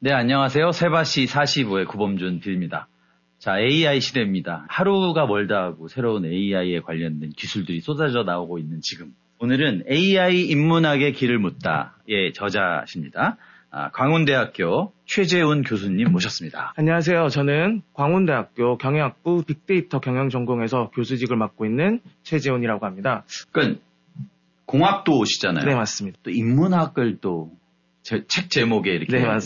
네, 안녕하세요. 세바시 45의 구범준 PD입니다. 자, AI 시대입니다. 하루가 멀다 하고 새로운 AI에 관련된 기술들이 쏟아져 나오고 있는 지금. 오늘은 AI 인문학의 길을 묻다의 저자십니다. 광운대학교 최재훈 교수님 모셨습니다. 안녕하세요. 저는 광운대학교 경영학부 빅데이터 경영전공에서 교수직을 맡고 있는 최재훈이라고 합니다. 그러니까 공학도시잖아요. 네, 맞습니다. 또 인문학을 또 책 제목에 이렇게 네,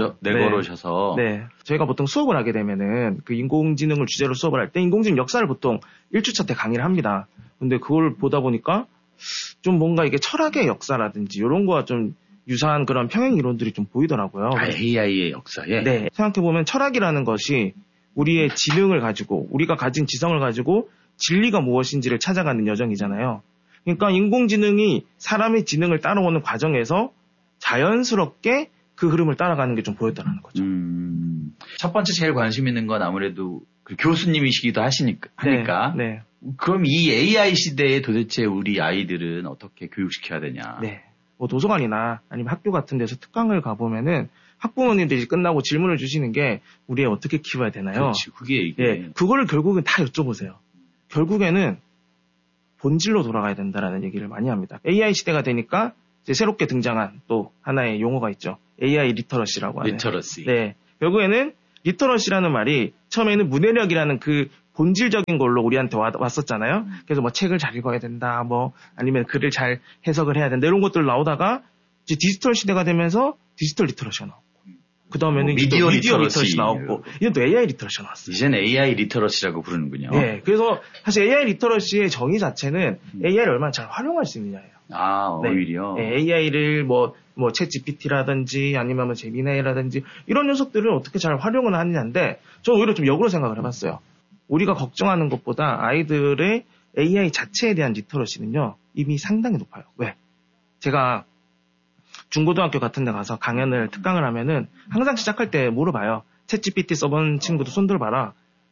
내걸으셔서. 네. 저희가 보통 수업을 하게 되면은 그 인공지능을 주제로 수업을 할 때 인공지능 역사를 보통 1주차 때 강의를 합니다. 근데 그걸 보다 보니까 좀 뭔가 이게 철학의 역사라든지 이런 거와 좀 유사한 그런 평행 이론들이 좀 보이더라고요. AI의 역사에? 네. 생각해보면 철학이라는 것이 우리의 지능을 가지고, 우리가 가진 지성을 가지고 진리가 무엇인지를 찾아가는 여정이잖아요. 그러니까 인공지능이 사람의 지능을 따라오는 과정에서 자연스럽게 그 흐름을 따라가는 게 좀 보였다는 거죠. 첫 번째 제일 관심 있는 건 아무래도 그 교수님이시기도 하니까. 네. 그럼 이 AI 시대에 도대체 우리 아이들은 어떻게 교육시켜야 되냐? 네. 뭐 도서관이나 아니면 학교 같은 데서 특강을 가보면은 학부모님들이 끝나고 질문을 주시는 게 우리 애 어떻게 키워야 되나요? 그렇지. 그게 이게. 예, 그거를 결국은 다 여쭤보세요. 결국에는 본질로 돌아가야 된다라는 얘기를 많이 합니다. AI 시대가 되니까 이제 새롭게 등장한 또 하나의 용어가 있죠. AI 리터러시라고 하는. 리터러시. 네. 결국에는 리터러시라는 말이 처음에는 문해력이라는 그 본질적인 걸로 우리한테 왔었잖아요. 그래서 뭐 책을 잘 읽어야 된다, 뭐 아니면 글을 잘 해석을 해야 된다 이런 것들 나오다가 이제 디지털 시대가 되면서 디지털 리터러시가 나오고 그 다음에는 미디어 리터러시 나오고 이제 또 AI 리터러시가 나왔어요. 이제는 AI 리터러시라고 부르는군요. 네. 그래서 사실 AI 리터러시의 정의 자체는 AI를 얼마나 잘 활용할 수 있느냐예요. 네. 오히려. 네, AI를 뭐 챗 GPT라든지 아니면 뭐 제미나이라든지 이런 녀석들을 어떻게 잘 활용을 하느냐인데 저는 오히려 좀 역으로 생각을 해봤어요. 우리가 걱정하는 것보다 아이들의 AI 자체에 대한 리터러시는요 이미 상당히 높아요. 왜? 제가 중고등학교 같은 데 가서 강연을 특강을 하면은 항상 시작할 때 물어봐요. 챗 GPT 써본 친구도 손 들어봐라.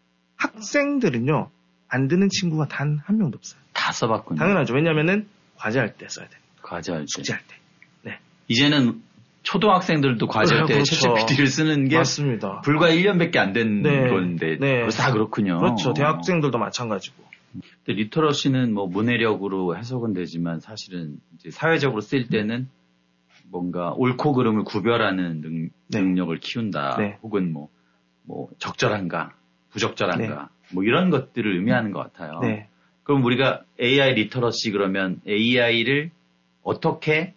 학생들은요 안 드는 친구가 단 한 명도 없어요. 다 써봤군요. 당연하죠. 왜냐면은 과제할 때 써야 돼. 과제할 때. 숙제할 때. 네. 이제는 초등학생들도 과제할 때 그렇죠. 챗GPT를 쓰는 게 맞습니다. 불과 1년밖에 안 된 건데 벌써 다 그렇군요. 그렇죠. 대학생들도 마찬가지고. 근데 리터러시는 뭐 문해력으로 해석은 되지만 사실은 이제 사회적으로 쓸 때는 뭔가 옳고 그름을 구별하는 능력을 키운다. 네. 혹은 뭐 적절한가, 부적절한가, 뭐 이런 것들을 의미하는 것 같아요. 네. 그럼 우리가 AI 리터러시 그러면 AI를 어떻게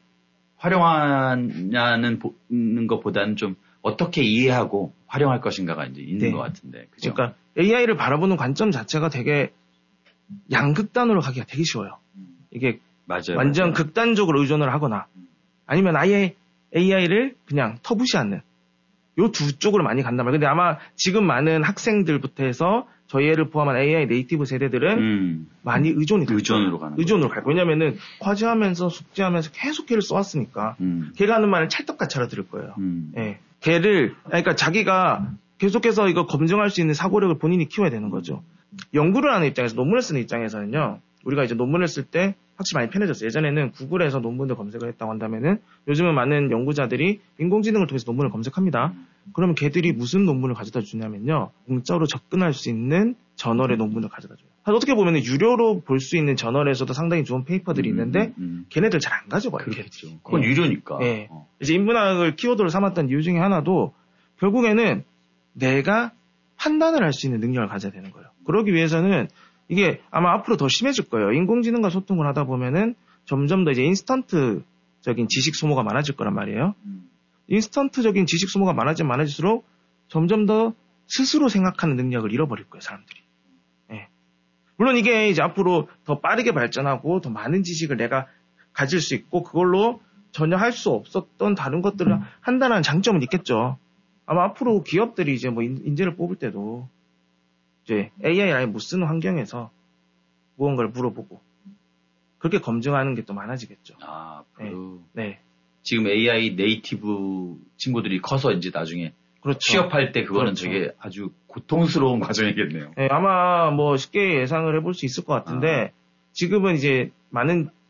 활용하냐는 것보다는 좀 어떻게 이해하고 활용할 것인가가 이제 있는 것 같은데. 그죠? 그러니까 AI를 바라보는 관점 자체가 되게 양극단으로 가기가 되게 쉬워요. 이게 맞아요. 완전 극단적으로 의존을 하거나 아니면 아예 AI를 그냥 터부시하는 요 두 쪽으로 많이 간단 말이에요. 근데 아마 지금 많은 학생들부터 해서 저희 애를 포함한 AI 네이티브 세대들은 많이 의존으로 가는 의존으로 갈 거예요. 왜냐면은 과제하면서 숙제하면서 계속 걔를 써왔으니까 걔가 하는 말을 찰떡같이 알아들을 거예요. 예. 걔를 그러니까 자기가 계속해서 이거 검증할 수 있는 사고력을 본인이 키워야 되는 거죠. 연구를 하는 입장에서 논문을 쓰는 입장에서는요. 우리가 이제 논문을 쓸 때 확실히 많이 편해졌어요. 예전에는 구글에서 논문을 검색을 했다고 한다면은 요즘은 많은 연구자들이 인공지능을 통해서 논문을 검색합니다. 그러면 걔들이 무슨 논문을 가져다 주냐면요. 공짜로 접근할 수 있는 저널의 논문을 가져다 줘요. 사실 어떻게 보면 유료로 볼 수 있는 저널에서도 상당히 좋은 페이퍼들이 있는데 걔네들 잘 안 가져가요. 그렇겠죠. 그건 유료니까. 네. 이제 인문학을 키워드로 삼았던 이유 중에 하나도 결국에는 내가 판단을 할 수 있는 능력을 가져야 되는 거예요. 그러기 위해서는 이게 아마 앞으로 더 심해질 거예요. 인공지능과 소통을 하다 보면은 점점 더 이제 인스턴트적인 지식 소모가 많아질 거란 말이에요. 인스턴트적인 지식 소모가 많아질수록 점점 더 스스로 생각하는 능력을 잃어버릴 거예요, 사람들이. 예. 물론 이게 이제 앞으로 더 빠르게 발전하고 더 많은 지식을 내가 가질 수 있고 그걸로 전혀 할 수 없었던 다른 것들을 한다는 장점은 있겠죠. 아마 앞으로 기업들이 이제 뭐 인재를 뽑을 때도 이제 AI를 아예 못 쓰는 환경에서 무언가를 물어보고 그렇게 검증하는 게 또 많아지겠죠. 앞으로. 네. 지금 AI 네이티브 친구들이 커서 이제 나중에 그렇죠. 취업할 때 그거는 되게 아주 고통스러운 과정이겠네요. 네, 아마 뭐 쉽게 예상을 해볼 수 있을 것 같은데 지금은 이제 많은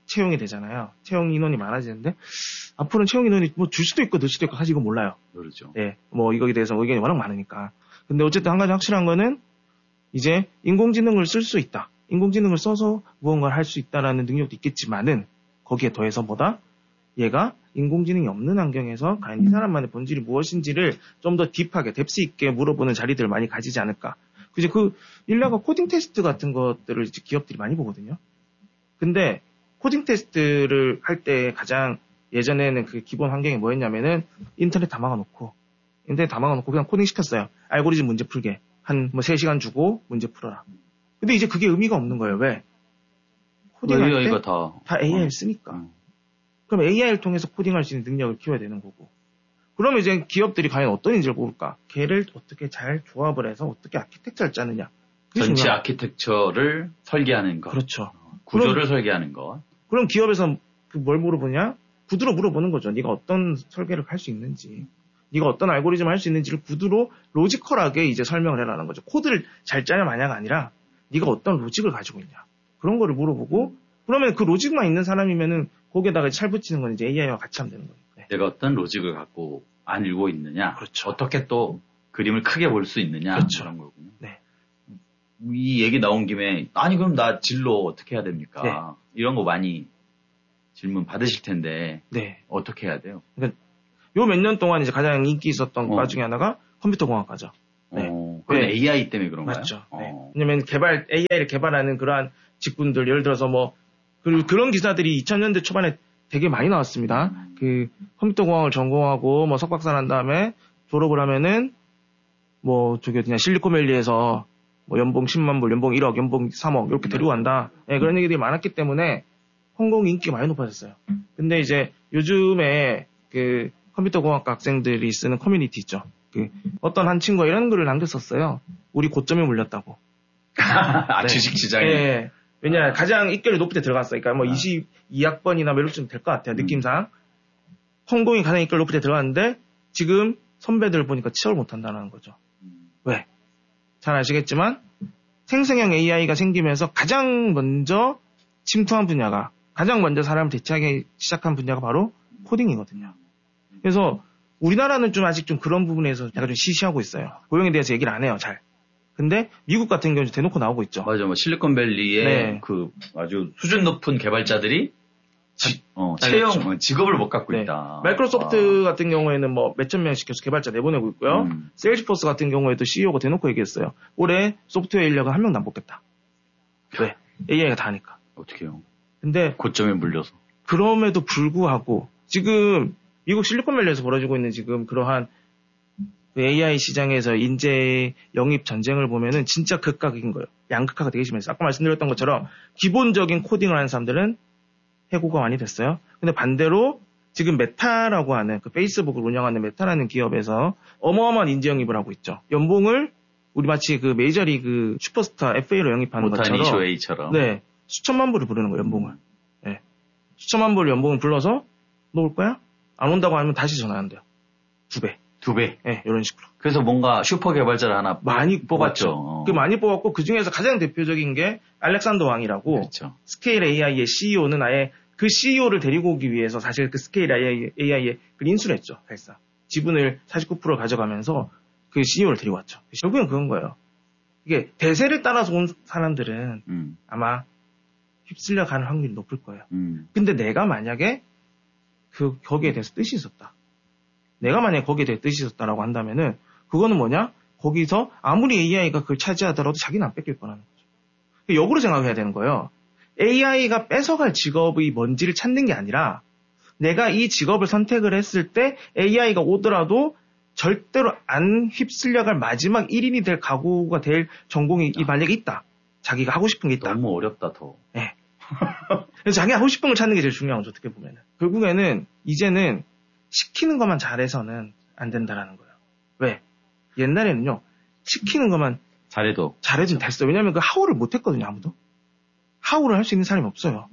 채용이 되잖아요. 채용 인원이 많아지는데 앞으로는 채용 인원이 뭐 줄 수도 있고 늘 수도 있고 사실 이건 몰라요. 모르죠. 예, 뭐 이거에 대해서 의견이 워낙 많으니까. 근데 어쨌든 한 가지 확실한 거는 이제 인공지능을 쓸 수 있다. 인공지능을 써서 무언가를 할 수 있다라는 능력도 있겠지만은 거기에 더해서 뭐다? 얘가 인공지능이 없는 환경에서 과연 이 사람만의 본질이 무엇인지를 좀 더 딥하게 뎁스 있게 물어보는 자리들을 많이 가지지 않을까. 그죠? 그 일라가 코딩 테스트 같은 것들을 이제 기업들이 많이 보거든요. 근데 코딩 테스트를 할 때 가장 예전에는 그 기본 환경이 뭐였냐면은 인터넷 다 막아놓고 그냥 코딩 시켰어요. 알고리즘 문제 풀게. 한 뭐 3시간 주고 문제 풀어라. 근데 이제 그게 의미가 없는 거예요. 왜? 코딩할 때 이거 다 AI를 쓰니까. 그럼 AI를 통해서 코딩할 수 있는 능력을 키워야 되는 거고. 그러면 이제 기업들이 과연 어떤 인재를 뽑을까? 걔를 어떻게 잘 조합을 해서 어떻게 아키텍처를 짜느냐. 전체 중요한... 아키텍처를 설계하는 것. 그렇죠. 구조를 설계하는 것. 그럼 기업에서 뭘 물어보냐? 구두로 물어보는 거죠. 네가 어떤 설계를 할 수 있는지. 네가 어떤 알고리즘을 할 수 있는지를 구두로 로지컬하게 이제 설명을 해라는 거죠. 코드를 잘 짜냐 마냐가 아니라 네가 어떤 로직을 가지고 있냐. 그런 거를 물어보고 그러면 그 로직만 있는 사람이면은 거기에다가 잘 붙이는 건 이제 AI와 같이 하면 되는 거예요. 네. 내가 어떤 로직을 갖고 알고 있느냐. 그렇죠. 어떻게 또 그림을 크게 볼 수 있느냐. 그렇죠. 그런 거군요. 네. 이 얘기 나온 김에 아니 그럼 나 진로 어떻게 해야 됩니까? 네. 이런 거 많이 질문 받으실 텐데 네. 어떻게 해야 돼요? 그러니까 요 몇 년 동안 이제 가장 인기 있었던 과 중에 하나가 컴퓨터공학과죠. 네. 그건 네. AI 때문에 그런가요? 맞죠. 네. 왜냐면 AI를 개발하는 그러한 직군들, 예를 들어서 뭐, 그런 기사들이 2000년대 초반에 되게 많이 나왔습니다. 그 컴퓨터공학을 전공하고 뭐 석박사 한 다음에 졸업을 하면은 뭐 저기 어디냐 실리콘밸리에서 뭐 연봉 10만 불, 연봉 1억, 연봉 3억 이렇게 데리고 간다. 네, 그런 얘기들이 많았기 때문에 홍콩 인기가 많이 높아졌어요. 근데 이제 요즘에 그 컴퓨터공학과 학생들이 쓰는 커뮤니티 있죠. 그 어떤 한 친구가 이런 글을 남겼었어요. 우리 고점에 물렸다고. 네. 주식시장에. 네. 왜냐 가장 입결이 높은 데 들어갔어요. 그러니까 뭐 22학번이나 몇 쯤 될 것 같아요. 느낌상. 홍콩이 가장 입결 높은 데 들어갔는데 지금 선배들 보니까 취업을 못한다는 거죠. 왜? 잘 아시겠지만 생성형 AI가 생기면서 가장 먼저 침투한 분야가 가장 먼저 사람을 대체하기 시작한 분야가 바로 코딩이거든요. 그래서 우리나라는 좀 아직 좀 그런 부분에서 약간 좀 시시하고 있어요. 고용에 대해서 얘기를 안 해요, 잘. 근데 미국 같은 경우는 대놓고 나오고 있죠. 맞아, 뭐 실리콘밸리의 네. 그 아주 수준 높은 개발자들이 채용 직업을 못 갖고 있다. 마이크로소프트 같은 경우에는 뭐 몇천 명씩 계속 개발자 내보내고 있고요. 세일즈포스 같은 경우에도 CEO가 대놓고 얘기했어요. 올해 소프트웨어 인력은 한 명도 안 뽑겠다. 왜? AI가 다 하니까. 어떻게요? 근데 고점에 물려서. 그럼에도 불구하고 지금 미국 실리콘밸리에서 벌어지고 있는 지금 그러한 AI 시장에서 인재 영입 전쟁을 보면은 진짜 극악인 거예요. 양극화가 되게 심해서 아까 말씀드렸던 것처럼 기본적인 코딩을 하는 사람들은 해고가 많이 됐어요. 근데 반대로 지금 메타라고 하는 그 페이스북을 운영하는 메타라는 기업에서 어마어마한 인재 영입을 하고 있죠. 연봉을 우리 마치 그 메이저리그 슈퍼스타 FA로 영입하는 것처럼 모타니 네, 수천만 불을 부르는 거예요. 연봉을. 네. 수천만 불 연봉을 불러서 너 올 거야? 안 온다고 하면 다시 전화한대요. 2배. 2배. 네, 이런 식으로. 그래서 뭔가 슈퍼 개발자를 하나 많이 뽑았죠. 그 많이 뽑았고 그 중에서 가장 대표적인 게 알렉산더 왕이라고. 그렇죠. 스케일 AI의 CEO는 아예 그 CEO를 데리고 오기 위해서 사실 그 스케일 AI에 인수를 했죠. 사실상. 지분을 49% 가져가면서 그 CEO를 데리고 왔죠. 결국엔 그건 거예요. 이게 대세를 따라서 온 사람들은 아마 휩쓸려 가는 확률이 높을 거예요. 근데 내가 만약에 거기에 대해서 뜻이 있었다. 내가 만약에 거기에 대해 뜻이 있었다라고 한다면은 그거는 뭐냐? 거기서 아무리 AI가 그걸 차지하더라도 자기는 안 뺏길 거라는 거죠. 역으로 생각해야 되는 거예요. AI가 뺏어갈 직업이 뭔지를 찾는 게 아니라 내가 이 직업을 선택을 했을 때 AI가 오더라도 절대로 안 휩쓸려갈 마지막 1인이 될 각오가 될 전공이 만약에 있다. 자기가 하고 싶은 게 있다. 너무 어렵다 더. 네. 그래서 자기가 하고 싶은 걸 찾는 게 제일 중요한 거죠. 어떻게 보면은. 결국에는 이제는 시키는 것만 잘해서는 안 된다라는 거예요. 왜? 옛날에는요. 시키는 것만 잘해도 됐어요. 왜냐하면 그 하우를 못했거든요. 아무도. 하우를 할 수 있는 사람이 없어요.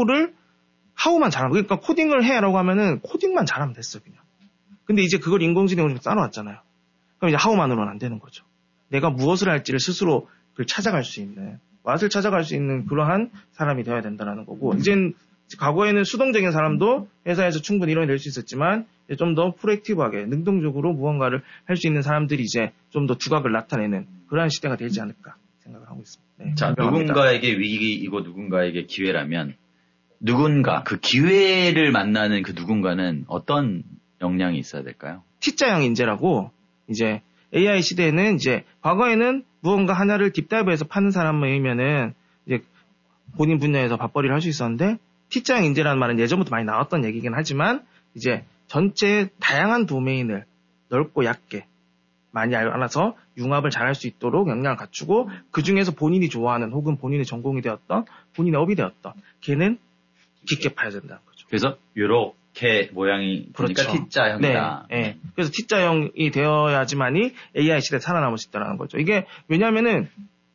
하우만 잘하면 그러니까 코딩을 해라고 하면은 코딩만 잘하면 됐어요. 그냥. 근데 이제 그걸 인공지능으로 쌓아놨잖아요. 그럼 이제 하우만으로는 안 되는 거죠. 내가 무엇을 할지를 스스로 그걸 찾아갈 수 있는 맛을 찾아갈 수 있는 그러한 사람이 되어야 된다는 거고 이젠 과거에는 수동적인 사람도 회사에서 충분히 이뤄낼 수 있었지만 좀 더 프로액티브하게 능동적으로 무언가를 할 수 있는 사람들이 이제 좀 더 두각을 나타내는 그러한 시대가 되지 않을까 생각을 하고 있습니다. 네, 자, 누군가에게 위기이고 누군가에게 기회라면 누군가 그 기회를 만나는 그 누군가는 어떤 역량이 있어야 될까요? T자형 인재라고 이제 AI 시대에는 이제 과거에는 무언가 하나를 딥다이브해서 파는 사람이면은 이제 본인 분야에서 밥벌이를 할 수 있었는데 T자형 인재라는 말은 예전부터 많이 나왔던 얘기긴 하지만 이제 전체 다양한 도메인을 넓고 얕게 많이 알아서 융합을 잘할 수 있도록 역량을 갖추고 그 중에서 본인이 좋아하는 혹은 본인의 전공이 되었던 본인의 업이 되었던 걔는 깊게 파야 된다는 거죠. 그래서 요렇게 모양이 그러니까 그렇죠. T자형이다. 네, 네. 그래서 T자형이 되어야지만이 AI 시대에 살아남을 수 있다는 거죠. 이게 왜냐하면은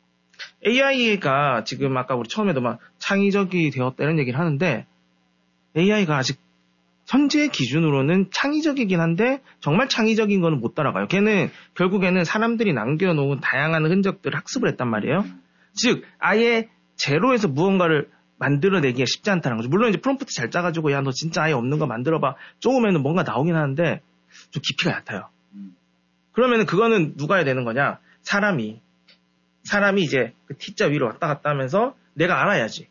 AI가 지금 아까 우리 처음에도 막 창의적이 되었다 이런 얘기를 하는데 AI가 아직 현재 기준으로는 창의적이긴 한데 정말 창의적인 거는 못 따라가요. 걔는 결국에는 사람들이 남겨놓은 다양한 흔적들을 학습을 했단 말이에요. 즉 아예 제로에서 무언가를 만들어내기가 쉽지 않다는 거죠. 물론 이제 프롬프트 잘 짜가지고 야 너 진짜 아예 없는 거 만들어봐 쪼으면은 뭔가 나오긴 하는데 좀 깊이가 얕아요. 그러면은 그거는 누가 해야 되는 거냐? 사람이 이제 그 T자 위로 왔다 갔다 하면서 내가 알아야지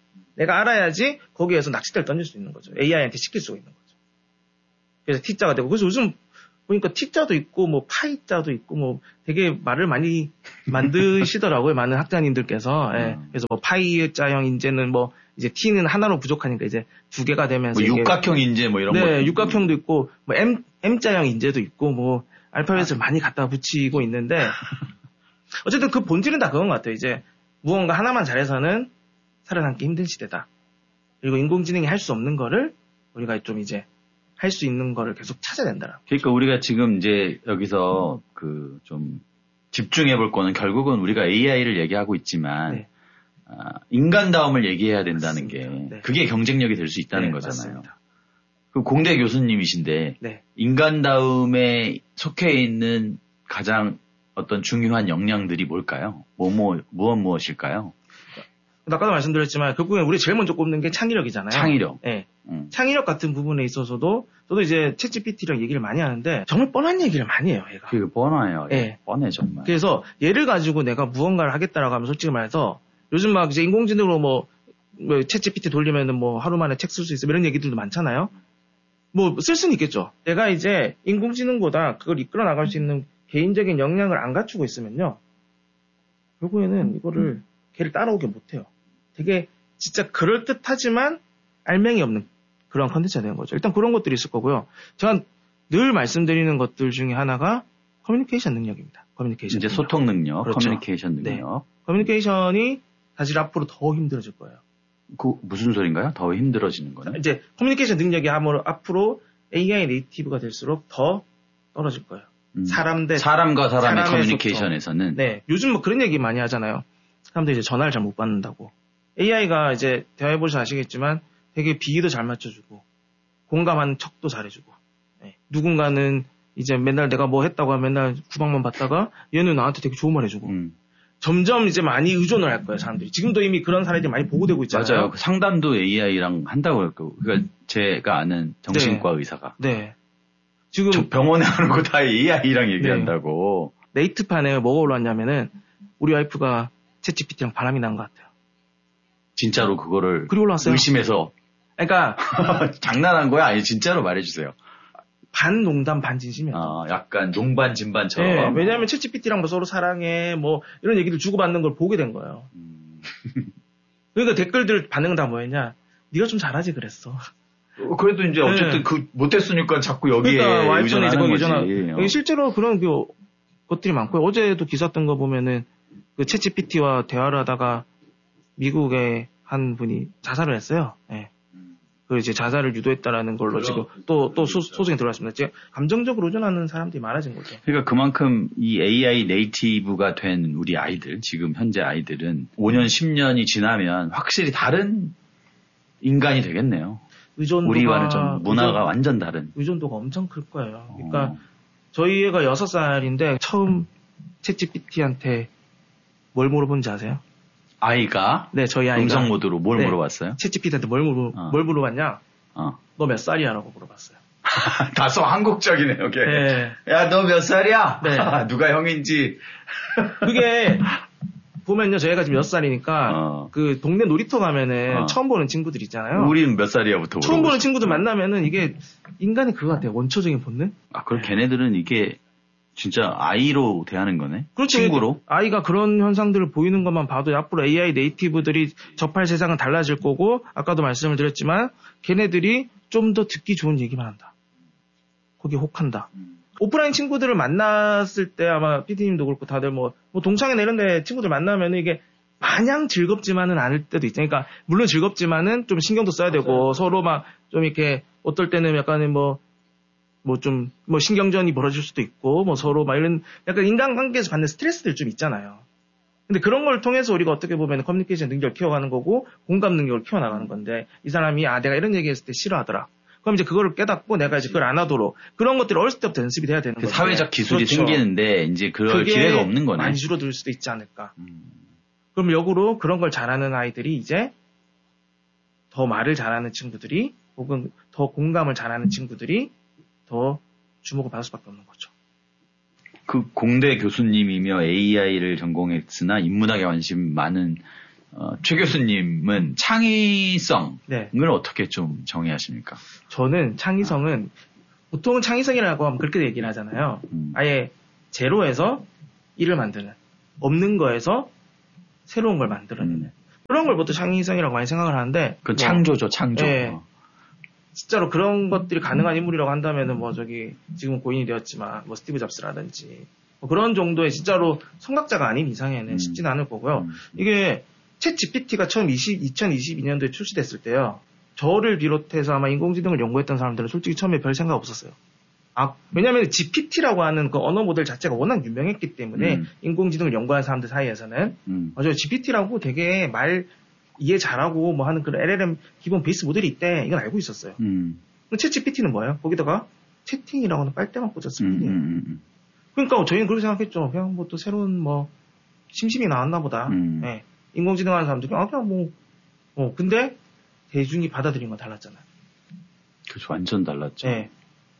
거기에서 낚싯대를 던질 수 있는 거죠. AI한테 시킬 수 있는 거죠. 그래서 T자가 되고 그래서 요즘 보니까 T자도 있고 뭐 파이자도 있고 뭐 되게 말을 많이 만드시더라고요. 많은 학자님들께서. 예. 그래서 뭐 파이자형 인재는 뭐 이제 T는 하나로 부족하니까 이제 두 개가 되면서 뭐 육각형 인재 뭐 이런 거. 네, 육각형도 있고 뭐 M자형 인재도 있고 뭐 알파벳을 많이 갖다 붙이고 있는데 어쨌든 그 본질은 다 그건 것 같아요. 이제 무언가 하나만 잘해서는 살아남기 힘든 시대다. 그리고 인공지능이 할 수 없는 거를 우리가 좀 이제 할 수 있는 거를 계속 찾아야 된다. 그러니까 우리가 지금 이제 여기서 그 좀 집중해 볼 거는 결국은 우리가 AI를 얘기하고 있지만 네. 인간다움을 얘기해야 된다는 맞습니다. 게 네. 그게 경쟁력이 될 수 있다는 네, 거잖아요. 맞습니다. 그 공대 교수님이신데 네. 인간다움에 속해 있는 가장 어떤 중요한 역량들이 뭘까요? 무엇일까요? 아까도 말씀드렸지만 결국엔 우리 제일 먼저 꼽는 게 창의력이잖아요. 창의력. 네. 창의력 같은 부분에 있어서도 저도 이제 챗GPT랑 얘기를 많이 하는데 정말 뻔한 얘기를 많이 해요. 얘가. 그게 뻔해요. 네. 뻔해 정말. 그래서 얘를 가지고 내가 무언가를 하겠다라고 하면 솔직히 말해서 요즘 막 이제 인공지능으로 뭐 챗GPT 돌리면은 뭐 하루 만에 책 쓸 수 있어 이런 얘기들도 많잖아요. 뭐 쓸 수는 있겠죠. 내가 이제 인공지능보다 그걸 이끌어 나갈 수 있는 개인적인 역량을 안 갖추고 있으면요. 결국에는 이거를 걔를 따라오게 못해요. 되게 진짜 그럴듯하지만 알맹이 없는 그런 컨텐츠가 되는 거죠. 일단 그런 것들이 있을 거고요. 제가 늘 말씀드리는 것들 중에 하나가 커뮤니케이션 능력입니다. 커뮤니케이션 이제 능력. 소통 능력, 그렇죠. 커뮤니케이션 능력. 네. 커뮤니케이션이 사실 앞으로 더 힘들어질 거예요. 그 무슨 소린가요? 더 힘들어지는 거는? 이제 커뮤니케이션 능력이 앞으로 AI 네이티브가 될수록 더 떨어질 거예요. 사람과 사람의 커뮤니케이션에서는 네, 요즘 뭐 그런 얘기 많이 하잖아요. 사람들이 이제 전화를 잘 못 받는다고. AI가 이제 대화해보셔서 아시겠지만 되게 비위도 잘 맞춰주고 공감하는 척도 잘해주고 네. 누군가는 이제 맨날 내가 뭐 했다고 하면 맨날 구박만 받다가 얘는 나한테 되게 좋은 말 해주고 점점 이제 많이 의존을 할 거예요, 사람들이. 지금도 이미 그런 사례들이 많이 보고되고 있잖아요. 맞아요. 그 상담도 AI랑 한다고 했고, 그러니까 제가 아는 정신과 의사가. 네. 지금 병원에 하는 거 다 AI랑 얘기한다고. 네이트판에 뭐가 올라왔냐면은 우리 와이프가 챗GPT랑 바람이 난 것 같아요. 진짜로 그거를 글이 올라왔어요. 의심해서. 그러니까 장난한 거야? 아니 진짜로 말해주세요. 반 농담 반 진심이었죠. 약간 농반 진반처럼. 네, 왜냐하면 챗GPT랑 뭐 서로 사랑해 뭐 이런 얘기를 주고받는 걸 보게 된 거예요. 그러니까 댓글들 반응 다 뭐였냐? 네가 좀 잘하지 그랬어. 그래도 이제 어쨌든 그 못했으니까 자꾸 여기에 그러니까 의존하는 거지. 실제로 그런 것들이 많고요. 어제도 기사 뜬 거 보면은 그 챗GPT와 대화를 하다가 미국의 한 분이 자살을 했어요. 네. 그 이제 자살을 유도했다라는 걸로 지금 또 소송이 들어왔습니다. 이제 감정적으로 의존하는 사람들이 많아진 거죠. 그러니까 그만큼 이 AI 네이티브가 된 우리 아이들, 지금 현재 아이들은 5년, 10년이 지나면 확실히 다른 인간이 되겠네요. 우리와는 좀 문화가 완전 다른. 의존도가 엄청 클 거예요. 그러니까 저희 애가 6살인데 처음 챗GPT한테 뭘 물어본지 아세요? 아이가? 네, 저희 아이가. 음성 모드로 뭘 네. 물어봤어요? 챗GPT한테 뭘 물어봤냐? 너 몇 살이야?라고 물어봤어요. 다소 한국적이네요, 이게. 네. 야, 너 몇 살이야? 네. 누가 형인지. 그게, 보면요, 저희가 지금 6살이니까, 그 동네 놀이터 가면은 처음 보는 친구들 있잖아요. 우리는 몇 살이야부터 처음 보는 친구들 만나면은 이게 인간의 그거 같아요. 원초적인 본능? 그럼 걔네들은 이게 진짜 아이로 대하는 거네? 그렇죠. 친구로? 아이가 그런 현상들을 보이는 것만 봐도 앞으로 AI 네이티브들이 접할 세상은 달라질 거고, 아까도 말씀을 드렸지만, 걔네들이 좀 더 듣기 좋은 얘기만 한다. 거기에 혹한다. 오프라인 친구들을 만났을 때 아마 PD님도 그렇고 다들 뭐 동창회나 이런 데 친구들 만나면 이게 마냥 즐겁지만은 않을 때도 있죠. 그러니까 물론 즐겁지만은 좀 신경도 써야 되고 서로 막 좀 이렇게 어떨 때는 약간의 좀 신경전이 벌어질 수도 있고 뭐 서로 막 이런 약간 인간관계에서 받는 스트레스들 좀 있잖아요. 근데 그런 걸 통해서 우리가 어떻게 보면 커뮤니케이션 능력을 키워가는 거고 공감 능력을 키워나가는 건데 이 사람이 내가 이런 얘기했을 때 싫어하더라. 그럼 이제 그거를 깨닫고 내가 이제 그걸 안 하도록 그런 것들이 어렸을 때부터 연습이 돼야 되는 거죠. 사회적 기술이 그렇죠. 생기는데 이제 그럴 기회가 없는 거네. 많이 줄어들 수도 있지 않을까. 그럼 역으로 그런 걸 잘하는 아이들이 이제 더 말을 잘하는 친구들이 혹은 더 공감을 잘하는 친구들이 더 주목을 받을 수밖에 없는 거죠. 그 공대 교수님이며 AI를 전공했으나 인문학에 관심 많은 최 교수님은 창의성을 어떻게 좀 정의하십니까? 저는 창의성은 보통은 창의성이라고 하면 그렇게 얘기를 하잖아요. 아예 제로에서 1을 만드는 없는 거에서 새로운 걸 만들어내는 그런 걸 보통 창의성이라고 많이 생각을 하는데 그 창조죠, 창조. 네. 진짜로 그런 것들이 가능한 인물이라고 한다면은 지금 고인이 되었지만 스티브 잡스라든지 그런 정도의 진짜로 성각자가 아닌 이상에는 쉽지는 않을 거고요. 이게 챗 GPT가 처음 2022년도에 출시됐을 때요. 저를 비롯해서 아마 인공지능을 연구했던 사람들은 솔직히 처음에 별 생각 없었어요. 왜냐하면 GPT라고 하는 그 언어 모델 자체가 워낙 유명했기 때문에 인공지능을 연구하는 사람들 사이에서는 맞아요. GPT라고 되게 말 이해 잘하고 하는 그런 LLM 기본 베이스 모델이 있대. 이건 알고 있었어요. 챗 GPT는 뭐예요? 거기다가 채팅이라고 하는 빨대만 꽂았을 뿐이에요. 그러니까 저희는 그렇게 생각했죠. 그냥 또 새로운 심심이 나왔나 보다. 네. 인공지능 하는 사람들이 그냥 근데 대중이 받아들인 건 달랐잖아요. 그렇죠. 완전 달랐죠. 네.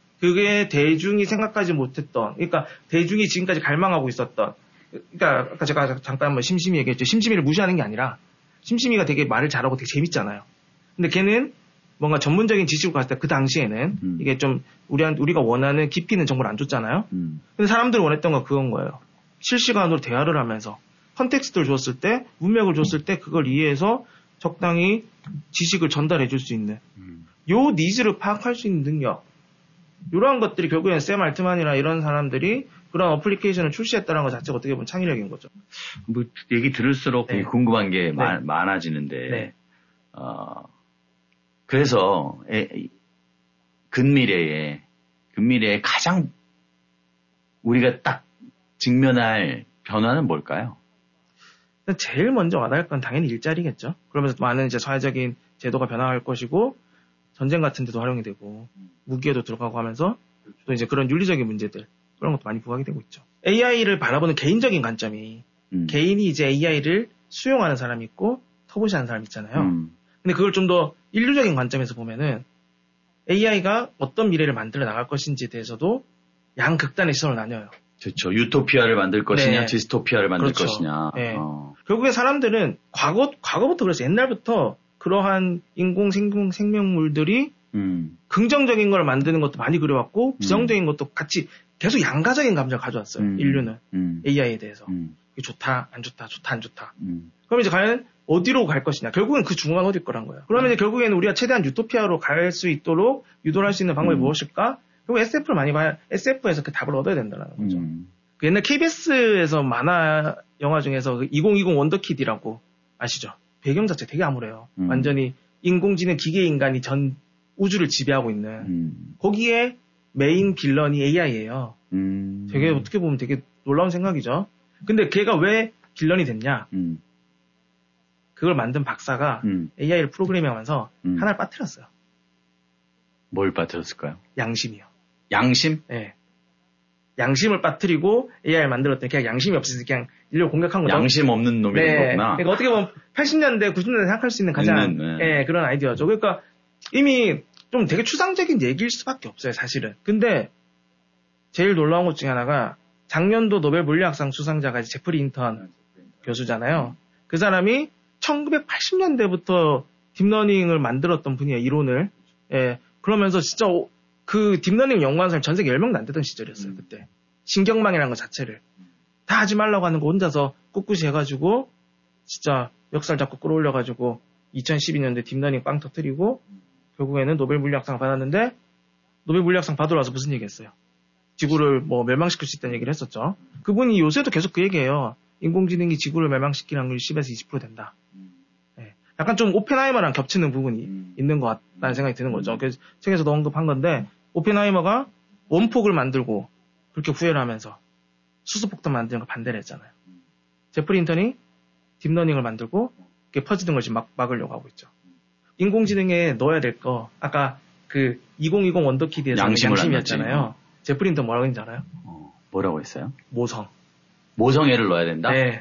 그게 대중이 생각하지 못했던, 그러니까 대중이 지금까지 갈망하고 있었던, 그러니까 아까 제가 잠깐 심심이 얘기했죠. 심심이를 무시하는 게 아니라 심심이가 되게 말을 잘하고 되게 재밌잖아요. 근데 걔는 뭔가 전문적인 지식을 갔을 때 그 당시에는 이게 좀 우리가 원하는 깊이 있는 정보를 안 줬잖아요. 근데 사람들이 원했던 건 그건 거예요. 실시간으로 대화를 하면서 컨텍스트를 줬을 때, 문맥을 줬을 때 그걸 이해해서 적당히 지식을 전달해 줄 수 있는 요 니즈를 파악할 수 있는 능력. 이러한 것들이 결국엔 샘 알트만이나 이런 사람들이 그런 어플리케이션을 출시했다는 것 자체가 어떻게 보면 창의력인 거죠. 얘기 들을수록 되게 궁금한 게 많아지는데, 그래서 근미래에 가장 우리가 딱 직면할 변화는 뭘까요? 제일 먼저 와닿을 건 당연히 일자리겠죠. 그러면서 많은 이제 사회적인 제도가 변화할 것이고, 전쟁 같은 데도 활용이 되고, 무기에도 들어가고 하면서, 또 이제 그런 윤리적인 문제들, 그런 것도 많이 부각이 되고 있죠. AI를 바라보는 개인적인 관점이, 개인이 이제 AI를 수용하는 사람이 있고, 터부시하는 사람이 있잖아요. 근데 그걸 좀 더 인류적인 관점에서 보면은, AI가 어떤 미래를 만들어 나갈 것인지에 대해서도 양극단의 시선을 나뉘어요. 그렇죠. 유토피아를 만들 것이냐, 디스토피아를 만들 것이냐. 네. 결국에 사람들은 과거부터 그래서 옛날부터 그러한 생명물들이 긍정적인 걸 만드는 것도 많이 그려왔고 부정적인 것도 같이 계속 양가적인 감정을 가져왔어요. 인류는 AI에 대해서 이게 좋다 안 좋다 좋다 안 좋다. 그럼 이제 과연 어디로 갈 것이냐. 결국엔 그 중간 어디일 거란 거예요. 그러면 이제 결국에는 우리가 최대한 유토피아로 갈 수 있도록 유도를 할 수 있는 방법이 무엇일까? 그리고 SF를 많이 봐야 SF에서 그 답을 얻어야 된다는 거죠. 그 옛날 KBS에서 만화 영화 중에서 2020 원더키드라고 아시죠? 배경 자체 되게 암울해요. 완전히 인공지능 기계인간이 전 우주를 지배하고 있는 거기에 메인 빌런이 AI예요. 되게 어떻게 보면 되게 놀라운 생각이죠. 근데 걔가 왜 빌런이 됐냐? 그걸 만든 박사가 AI를 프로그래밍하면서 하나를 빠뜨렸어요. 뭘 빠뜨렸을까요? 양심이요. 양심? 네. 양심을 빠뜨리고 AI를 만들었더니 그냥 양심이 없어서 그냥 인류를 공격한 거죠. 양심 없는 놈이 된 거구나. 그러니까 어떻게 보면 80년대, 90년대 생각할 수 있는 가장 그런 아이디어죠. 그러니까 이미 좀 되게 추상적인 얘기일 수밖에 없어요, 사실은. 근데 제일 놀라운 것 중에 하나가 작년도 노벨 물리학상 수상자가 제프리 인턴 교수잖아요. 그 사람이 1980년대부터 딥러닝을 만들었던 분이에요, 이론을. 예. 그러면서 진짜 그 딥러닝 연구하는 사람이 전 세계 10명도 안 되던 시절이었어요, 그때. 신경망이라는 것 자체를. 다 하지 말라고 하는 거 혼자서 꿋꿋이 해가지고, 진짜 역사를 자꾸 끌어올려가지고, 2012년도에 딥러닝 빵 터뜨리고, 결국에는 노벨 물리학상을 받았는데, 노벨 물리학상 받으러 와서 무슨 얘기 했어요? 지구를 뭐 멸망시킬 수 있다는 얘기를 했었죠. 그분이 요새도 계속 그 얘기해요. 인공지능이 지구를 멸망시킬 확률이 10에서 20% 된다. 약간 좀 오펜하이머랑 겹치는 부분이 있는 것 같다는 생각이 드는 거죠. 그래서 책에서도 언급한 건데 오펜하이머가 원폭을 만들고 그렇게 후회를 하면서 수소폭탄 만드는 걸 반대를 했잖아요. 제프리 인턴이 딥러닝을 만들고 그게 퍼지는 걸 지금 막으려고 하고 있죠. 인공지능에 넣어야 될 거 아까 그 2020 원더키드에서 양심이었잖아요. 제프리 인턴 뭐라고 했는지 알아요? 뭐라고 했어요? 모성애를 넣어야 된다? 네.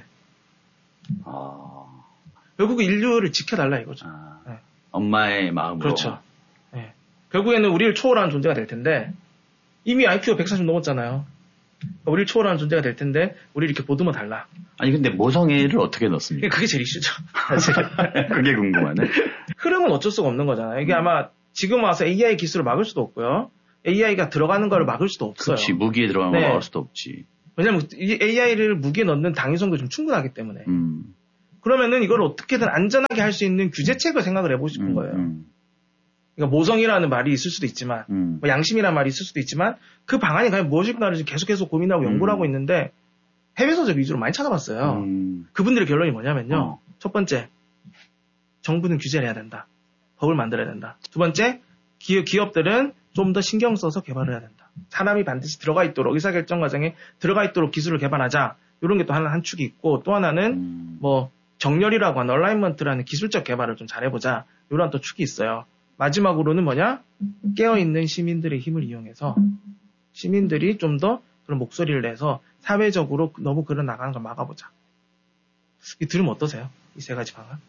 결국 인류를 지켜달라 이거죠. 네. 엄마의 마음으로. 그렇죠. 네. 결국에는 우리를 초월하는 존재가 될 텐데 이미 IQ가 140 넘었잖아요. 우리를 초월하는 존재가 될 텐데 우리를 이렇게 보듬어 달라. 아니 근데 모성애를 어떻게 넣습니까? 그게 제일 이슈죠. 그게 궁금하네. 흐름은 어쩔 수가 없는 거잖아요. 이게 아마 지금 와서 AI 기술을 막을 수도 없고요. AI가 들어가는 거를 막을 수도 없어요. 그렇지. 무기에 들어가는 걸 막을 수도 없지. 왜냐면 AI를 무기에 넣는 당위성도 좀 충분하기 때문에. 그러면은 이걸 어떻게든 안전하게 할 수 있는 규제책을 생각을 해보고 싶은 거예요. 그러니까 모성이라는 말이 있을 수도 있지만, 뭐 양심이라는 말이 있을 수도 있지만, 그 방안이 과연 무엇일까를 계속해서 고민하고 연구를 하고 있는데, 해외 서적 위주로 많이 찾아봤어요. 그분들의 결론이 뭐냐면요. 첫 번째, 정부는 규제를 해야 된다. 법을 만들어야 된다. 두 번째, 기업들은 좀 더 신경 써서 개발을 해야 된다. 사람이 반드시 들어가 있도록, 의사결정 과정에 들어가 있도록 기술을 개발하자. 이런 게 또 한 축이 있고, 또 하나는 뭐 정렬이라고 하는 얼라이먼트라는 기술적 개발을 좀 잘해보자. 이런 또 축이 있어요. 마지막으로는 뭐냐? 깨어있는 시민들의 힘을 이용해서 시민들이 좀 더 그런 목소리를 내서 사회적으로 너무 그려 나가는 걸 막아보자. 이 들으면 어떠세요? 이 세 가지 방안?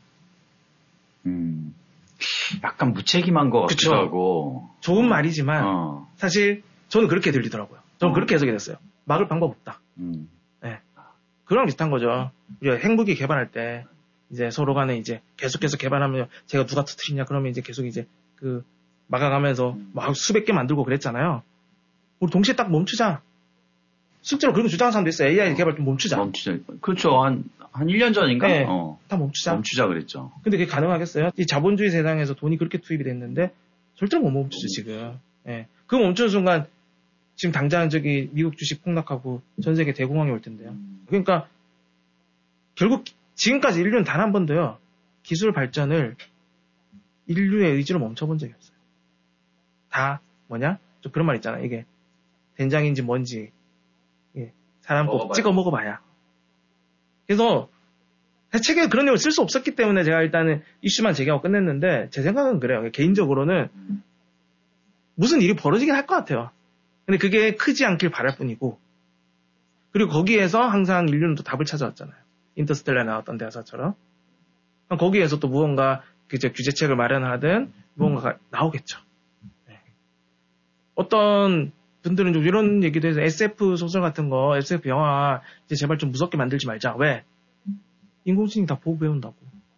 약간 무책임한 것 같기도 하고. 좋은 말이지만 사실 저는 그렇게 들리더라고요. 저는 그렇게 해석이 됐어요. 막을 방법 없다. 네. 그런 비슷한 거죠. 우리가 핵무기 개발할 때 이제 서로 간에 이제 계속해서 개발하면 제가 누가 터뜨리냐 그러면 이제 계속 이제 그 막아가면서 막 수백 개 만들고 그랬잖아요. 우리 동시에 딱 멈추자. 실제로 그렇게 주장하는 사람도 있어요. AI 개발 좀 멈추자. 그렇죠. 한 1년 전인가? 네. 다 멈추자. 멈추자 그랬죠. 근데 그게 가능하겠어요? 이 자본주의 세상에서 돈이 그렇게 투입이 됐는데 절대로 못 멈추죠, 지금. 예. 그 멈추는 순간 지금 당장 저기 미국 주식 폭락하고 전 세계 대공황이 올 텐데요. 그러니까 결국 지금까지 인류는 단 한 번도요. 기술 발전을 인류의 의지로 멈춰본 적이 없어요. 다 뭐냐? 좀 그런 말 있잖아요. 이게 된장인지 뭔지 사람 꼭 찍어 먹어봐야. 그래서 책에 그런 내용을 쓸 수 없었기 때문에 제가 일단은 이슈만 제기하고 끝냈는데 제 생각은 그래요. 개인적으로는 무슨 일이 벌어지긴 할 것 같아요. 근데 그게 크지 않길 바랄 뿐이고 그리고 거기에서 항상 인류는 또 답을 찾아왔잖아요. 인터스텔라에 나왔던 대사처럼 거기에서 또 무언가 규제책을 마련하든 무언가가 나오겠죠. 네. 어떤 분들은 좀 이런 얘기도 해서 SF 소설 같은 거, SF 영화 이제 제발 좀 무섭게 만들지 말자. 왜? 인공지능이 다 보고 배운다고.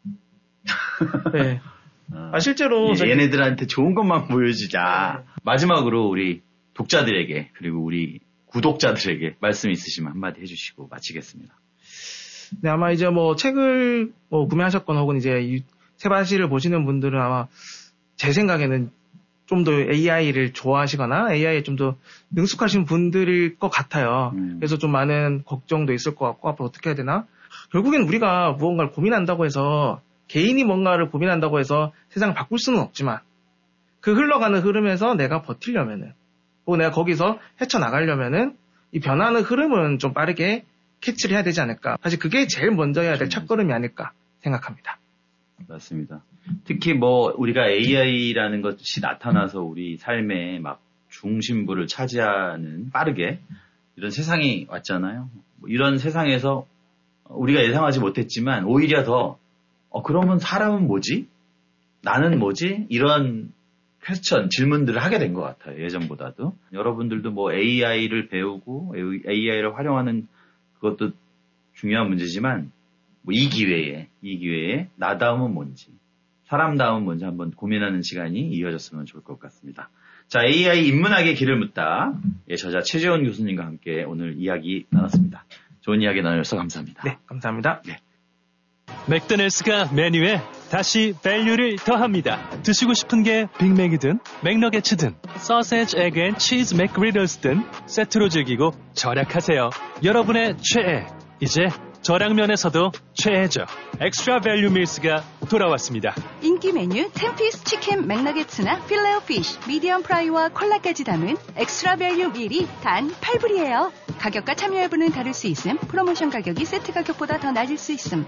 네. 실제로 얘네들한테 좋은 것만 보여주자. 네. 마지막으로 우리 독자들에게 그리고 우리 구독자들에게 말씀 있으시면 한마디 해주시고 마치겠습니다. 네, 아마 이제 뭐 책을 뭐 구매하셨거나 혹은 이제 세바시를 보시는 분들은 아마 제 생각에는 좀 더 AI를 좋아하시거나 AI에 좀 더 능숙하신 분들일 것 같아요. 그래서 좀 많은 걱정도 있을 것 같고 앞으로 어떻게 해야 되나? 결국엔 우리가 무언가를 고민한다고 해서 개인이 뭔가를 고민한다고 해서 세상을 바꿀 수는 없지만 그 흘러가는 흐름에서 내가 버티려면은 혹은 내가 거기서 헤쳐나가려면은 이 변하는 흐름은 좀 빠르게 캐치를 해야 되지 않을까. 사실 그게 제일 먼저 해야 될 첫걸음이 아닐까 생각합니다. 맞습니다. 특히 뭐 우리가 AI라는 것이 나타나서 우리 삶의 막 중심부를 차지하는 빠르게 이런 세상이 왔잖아요. 이런 세상에서 우리가 예상하지 못했지만 오히려 더 그러면 사람은 뭐지? 나는 뭐지? 이런 질문들을 하게 된 것 같아요. 예전보다도. 여러분들도 뭐 AI를 배우고 AI를 활용하는 그것도 중요한 문제지만 뭐 이 기회에 나다움은 뭔지, 사람다움은 뭔지 한번 고민하는 시간이 이어졌으면 좋을 것 같습니다. 자, AI 인문학의 길을 묻다. 저자 최재원 교수님과 함께 오늘 이야기 나눴습니다. 좋은 이야기 나눠주셔서 감사합니다. 네, 감사합니다. 네. 맥도날드가 메뉴에 다시 밸류를 더합니다. 드시고 싶은 게 빅맥이든 맥너게츠든 소세지, 에그 앤 치즈 맥그리들스든 세트로 즐기고 절약하세요. 여러분의 최애, 이제 저량면에서도 최애죠. 엑스트라 밸류 밀스가 돌아왔습니다. 인기 메뉴 10피스 치킨 맥너게츠나 필레오 피쉬, 미디엄 프라이와 콜라까지 담은 엑스트라 밸류 밀이 단 8불이에요. 가격과 참여 여부는 다를 수 있음. 프로모션 가격이 세트 가격보다 더 낮을 수 있음.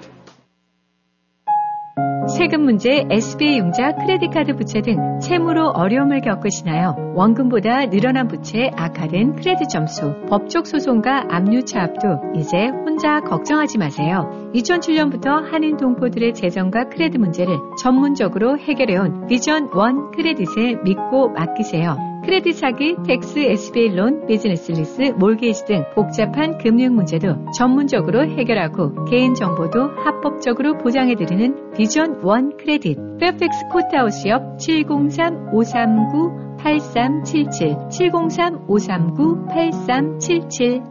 세금 문제, SBA 융자, 크레딧카드 부채 등 채무로 어려움을 겪으시나요? 원금보다 늘어난 부채, 악화된 크레딧 점수, 법적 소송과 압류 차압도 이제 혼자 걱정하지 마세요. 2007년부터 한인 동포들의 재정과 크레딧 문제를 전문적으로 해결해온 비전 원 크레딧에 믿고 맡기세요. 크레딧 사기, 텍스, SBA 론, 비즈니스 리스, 몰게이지 등 복잡한 금융 문제도 전문적으로 해결하고 개인정보도 합법적으로 보장해드리는 비전 원 크레딧. 페어팩스 코트하우스 옆 703-539-8377, 703-539-8377.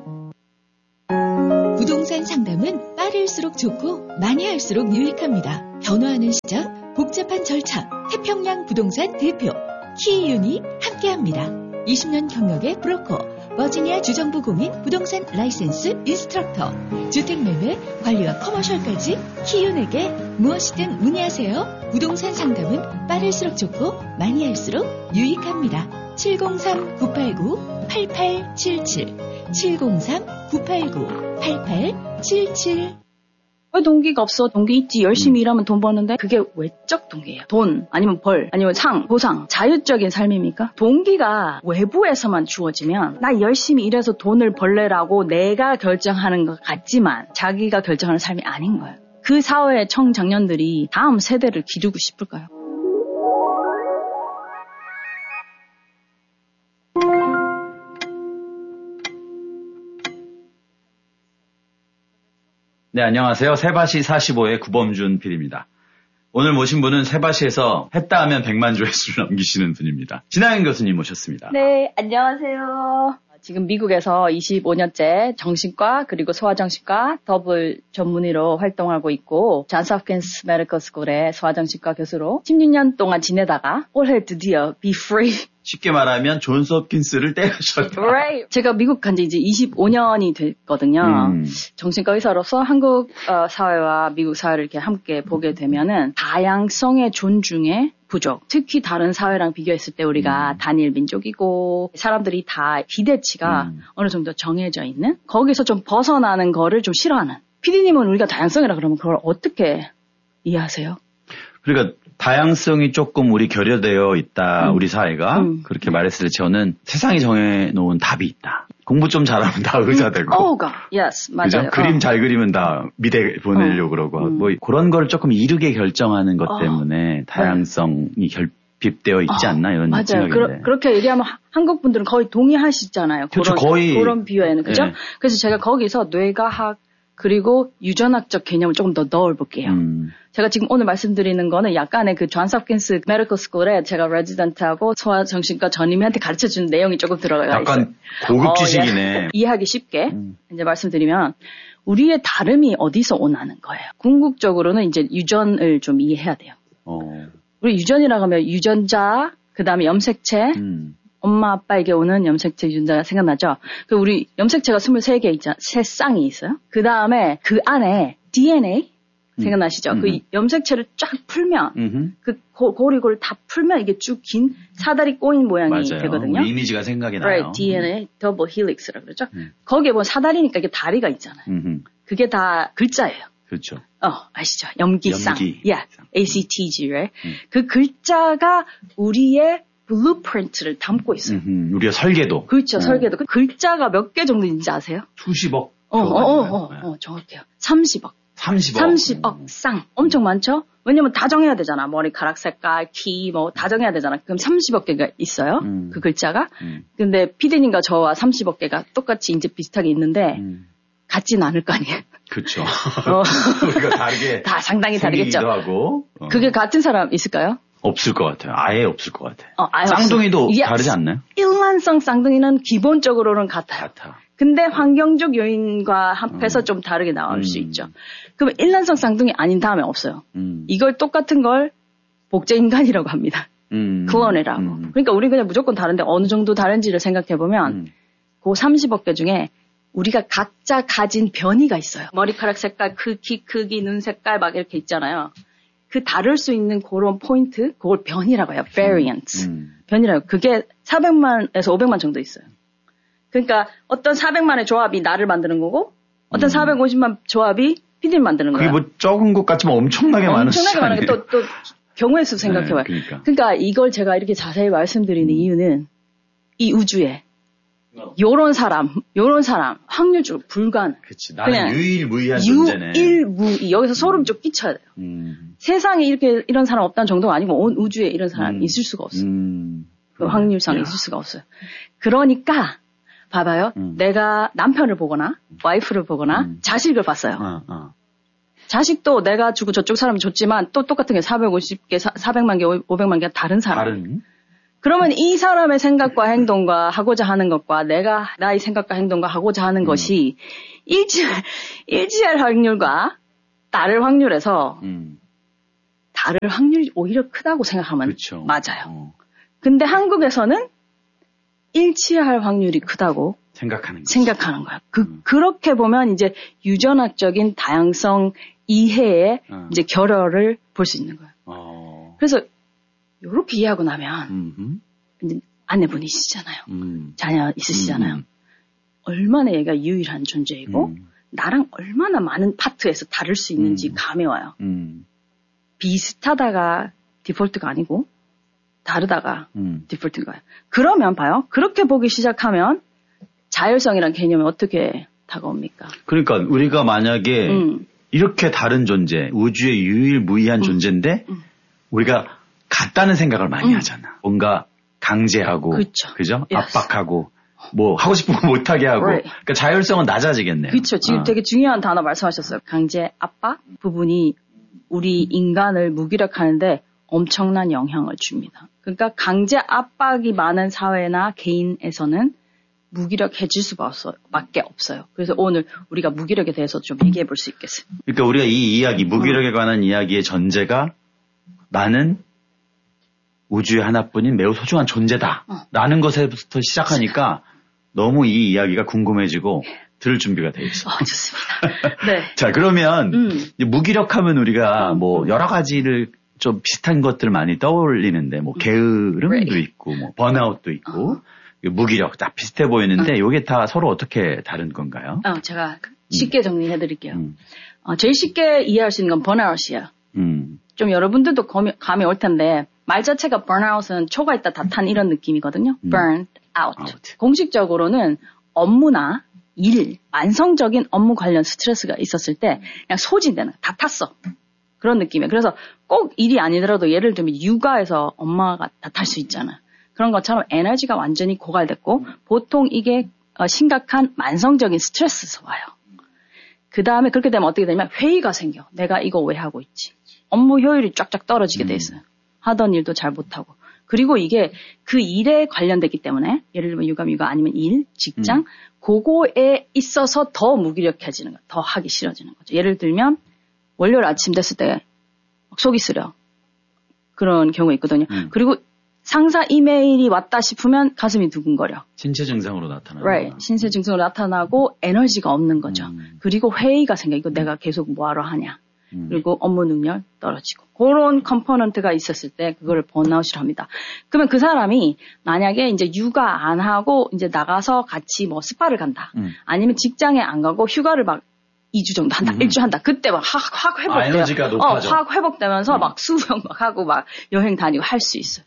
부동산 상담은 빠를수록 좋고 많이 할수록 유익합니다. 변화하는 시장, 복잡한 절차, 태평양 부동산 대표 키이윤이 함께합니다. 20년 경력의 브로커, 버지니아 주정부 공인 부동산 라이센스 인스트럭터, 주택매매, 관리와 커머셜까지 키이윤에게 무엇이든 문의하세요. 부동산 상담은 빠를수록 좋고 많이 할수록 유익합니다. 703-989-8877, 703-989-8877. 왜 동기가 없어? 동기 있지. 열심히 일하면 돈 버는데 그게 외적 동기예요. 돈, 아니면 벌, 아니면 상, 보상, 자유적인 삶입니까? 동기가 외부에서만 주어지면 나 열심히 일해서 돈을 벌래라고 내가 결정하는 것 같지만 자기가 결정하는 삶이 아닌 거예요. 그 사회의 청장년들이 다음 세대를 기르고 싶을까요? 네, 안녕하세요. 세바시 45의 구범준 PD입니다. 오늘 모신 분은 세바시에서 했다 하면 100만 조회수를 넘기시는 분입니다. 진하영 교수님 모셨습니다. 네, 안녕하세요. 지금 미국에서 25년째 정신과 그리고 소아정신과 더블 전문의로 활동하고 있고 존스 홉킨스 메디컬 스쿨의 소아정신과 교수로 16년 동안 지내다가 올해 드디어 Be Free. 쉽게 말하면 존스 홉킨스를 때려셨다. Right. 제가 미국 간 지 이제 25년이 됐거든요. 정신과 의사로서 한국 사회와 미국 사회를 이렇게 함께 보게 되면은 다양성의 존중에 부족. 특히 다른 사회랑 비교했을 때 우리가 단일 민족이고 사람들이 다 기대치가 어느 정도 정해져 있는 거기서 좀 벗어나는 거를 좀 싫어하는. PD님은 우리가 다양성이라 그러면 그걸 어떻게 이해하세요? 그러니까 다양성이 조금 우리 결여되어 있다. 우리 사회가 그렇게 말했을 때 저는 세상이 정해놓은 답이 있다. 공부 좀 잘하면 다 의사 되고. Yes, 맞아요. 그죠? 그림 잘 그리면 다 미대 보내려고 그러고. 뭐 그런 걸 조금 이르게 결정하는 것 때문에 다양성이 결핍되어 있지 않나 이런 맞아요. 생각인데. 그렇게 얘기하면 한국 분들은 거의 동의하시잖아요. 그렇죠. 거의 그런 비유에는. 그죠? 네. 그래서 제가 거기서 뇌과학 그리고 유전학적 개념을 조금 더 넣어볼게요. 제가 지금 오늘 말씀드리는 거는 약간의 그 존스 홉킨스 메디컬 스쿨에 제가 레지던트하고 소아정신과 전임한테 가르쳐주는 내용이 조금 들어가 있어요. 약간 고급 지식이네. 이해하기 쉽게 이제 말씀드리면 우리의 다름이 어디서 오나는 거예요. 궁극적으로는 이제 유전을 좀 이해해야 돼요. 우리 유전이라고 하면 유전자, 그 다음에 염색체, 엄마 아빠에게 오는 염색체 유전자가 생각나죠? 그 우리 염색체가 23개 있잖아. 3쌍이 있어요. 그 다음에 그 안에 DNA 생각나시죠? 그 염색체를 쫙 풀면 그 고리골 다 풀면 이게 쭉 긴 사다리 꼬인 모양이 맞아요. 되거든요. 우리 이미지가 생각이 나요. Right, DNA 더블 헬릭스라고 그러죠. 거기에 보면 사다리니까 이게 다리가 있잖아요. 그게 다 글자예요. 그렇죠. 아시죠? 염기쌍. Yeah, ACTG, right? 그 글자가 우리의 블루프린트를 담고 있어요. 우리가 설계도. 그렇죠, 설계도. 그 글자가 몇 개 정도 있는지 아세요? 수십억. 정확해요. 30억. 30억 쌍. 엄청 많죠? 왜냐면 다 정해야 되잖아. 머리카락 색깔, 키, 뭐 다 정해야 되잖아. 그럼 30억 개가 있어요. 그 글자가. 근데 피디님과 저와 30억 개가 똑같이 이제 비슷하게 있는데, 같진 않을 거 아니에요. 그렇죠. 우리가 다르게. 다 상당히 다르겠죠. 하고. 그게 같은 사람 있을까요? 없을 것 같아요. 아예 없을 것 같아요. 아예 쌍둥이도 없어요. 다르지 않나요? 일란성 쌍둥이는 기본적으로는 같아요. 근데 환경적 요인과 합해서 좀 다르게 나올 수 있죠. 그러면 일란성 쌍둥이 아닌 다음에 없어요. 이걸 똑같은 걸 복제인간이라고 합니다. 클론이라고. 그러니까 우리 그냥 무조건 다른데 어느 정도 다른지를 생각해보면 그 30억 개 중에 우리가 각자 가진 변이가 있어요. 머리카락 색깔, 키 크기, 눈 색깔 막 이렇게 있잖아요. 그 다를 수 있는 그런 포인트, 그걸 변이라고 해요. variants. 변이라고. 그게 400만에서 500만 정도 있어요. 그러니까 어떤 400만의 조합이 나를 만드는 거고 어떤 450만 조합이 PD를 만드는 거예요. 그게 뭐 적은 것 같지만 엄청나게 많은 숫자네요. 엄청나게 많은 게 또 경우의 수 생각해봐요. 그러니까 이걸 제가 이렇게 자세히 말씀드리는 이유는 이 우주에 요런 사람 확률적으로 불가능. 그치. 나는 유일무이한 존재네. 유일무이. 여기서 소름 좀 끼쳐야 돼요. 세상에 이런 사람 없다는 정도가 아니고 온 우주에 이런 사람 있을 수가 없어요. 그 확률상 있을 수가 없어요. 그러니까 봐봐요. 내가 남편을 보거나 와이프를 보거나 자식을 봤어요. 자식도 내가 주고 저쪽 사람이 줬지만 또 똑같은 게 450개, 400만 개, 500만 개가 다른 사람. 그러면 이 사람의 생각과 행동과 하고자 하는 것과 나의 생각과 행동과 하고자 하는 것이 일치할 확률과 다를 확률에서 다를 확률이 오히려 크다고 생각하면 그쵸. 맞아요. 근데 한국에서는 일치할 확률이 크다고 생각하는 거야. 그렇게 보면 이제 유전학적인 다양성 이해의 이제 결여를 볼 수 있는 거예요. 그래서 요렇게 이해하고 나면 이제 아내분이시잖아요. 자녀 있으시잖아요. 얼마나 얘가 유일한 존재이고 나랑 얼마나 많은 파트에서 다를 수 있는지 감이 와요. 비슷하다가 디폴트가 아니고 다르다가 디폴트인 거예요. 그러면 봐요. 그렇게 보기 시작하면 자율성이라는 개념이 어떻게 다가옵니까? 그러니까 우리가 만약에 이렇게 다른 존재, 우주의 유일무이한 존재인데 우리가 같다는 생각을 많이 하잖아. 뭔가 강제하고, 그죠? Yes. 압박하고, 뭐 하고 싶은 거 못하게 하고. Right. 그러니까 자율성은 낮아지겠네요. 그렇죠. 지금 되게 중요한 단어 말씀하셨어요. 강제 압박 부분이 우리 인간을 무기력하는데 엄청난 영향을 줍니다. 그러니까 강제 압박이 많은 사회나 개인에서는 무기력해질 수밖에 없어요. 그래서 오늘 우리가 무기력에 대해서 좀 얘기해 볼 수 있겠어요. 그러니까 우리가 이 이야기, 무기력에 관한 이야기의 전제가 나는 우주의 하나뿐인 매우 소중한 존재다. 라는 것에부터 시작하니까 너무 이 이야기가 궁금해지고 들을 준비가 돼 있어. 좋습니다. 네. 자, 그러면 무기력하면 우리가 뭐 여러 가지를 좀 비슷한 것들을 많이 떠올리는데 뭐 게으름도 있고 뭐 번아웃도 있고 무기력 다 비슷해 보이는데 이게 다 서로 어떻게 다른 건가요? 제가 쉽게 정리해 드릴게요. 제일 쉽게 이해할 수 있는 건 번아웃이에요. 좀 여러분들도 감이 올 텐데 말 자체가 burnout은 초가 있다 다 탄 이런 느낌이거든요. burn out. 공식적으로는 업무나 일, 만성적인 업무 관련 스트레스가 있었을 때 그냥 소진되는 다 탔어. 그런 느낌이에요. 그래서 꼭 일이 아니더라도 예를 들면 육아에서 엄마가 다 탈 수 있잖아. 그런 것처럼 에너지가 완전히 고갈됐고 보통 이게 심각한 만성적인 스트레스에서 와요. 그 다음에 그렇게 되면 어떻게 되냐면 회의가 생겨. 내가 이거 왜 하고 있지? 업무 효율이 쫙쫙 떨어지게 돼 있어요. 하던 일도 잘 못하고. 그리고 이게 그 일에 관련됐기 때문에 예를 들면 육아 아니면 일, 직장 그거에 있어서 더 무기력해지는 거예요. 더 하기 싫어지는 거죠. 예를 들면 월요일 아침 됐을 때 속이 쓰려. 그런 경우가 있거든요. 그리고 상사 이메일이 왔다 싶으면 가슴이 두근거려. 신체 증상으로 나타나고. Right. 신체 증상으로 나타나고 에너지가 없는 거죠. 그리고 회의가 생겨. 이거 내가 계속 뭐하러 하냐. 그리고 업무 능력 떨어지고. 그런 컴포넌트가 있었을 때 그거를 번아웃이라고 합니다. 그러면 그 사람이 만약에 이제 육아 안 하고 이제 나가서 같이 뭐 스파를 간다. 아니면 직장에 안 가고 휴가를 막 2주 정도 한다. 1주 한다. 그때 막 확 회복돼요. 에너지가 높아져. 확 회복되면서 막 수영 막 하고 막 여행 다니고 할 수 있어요.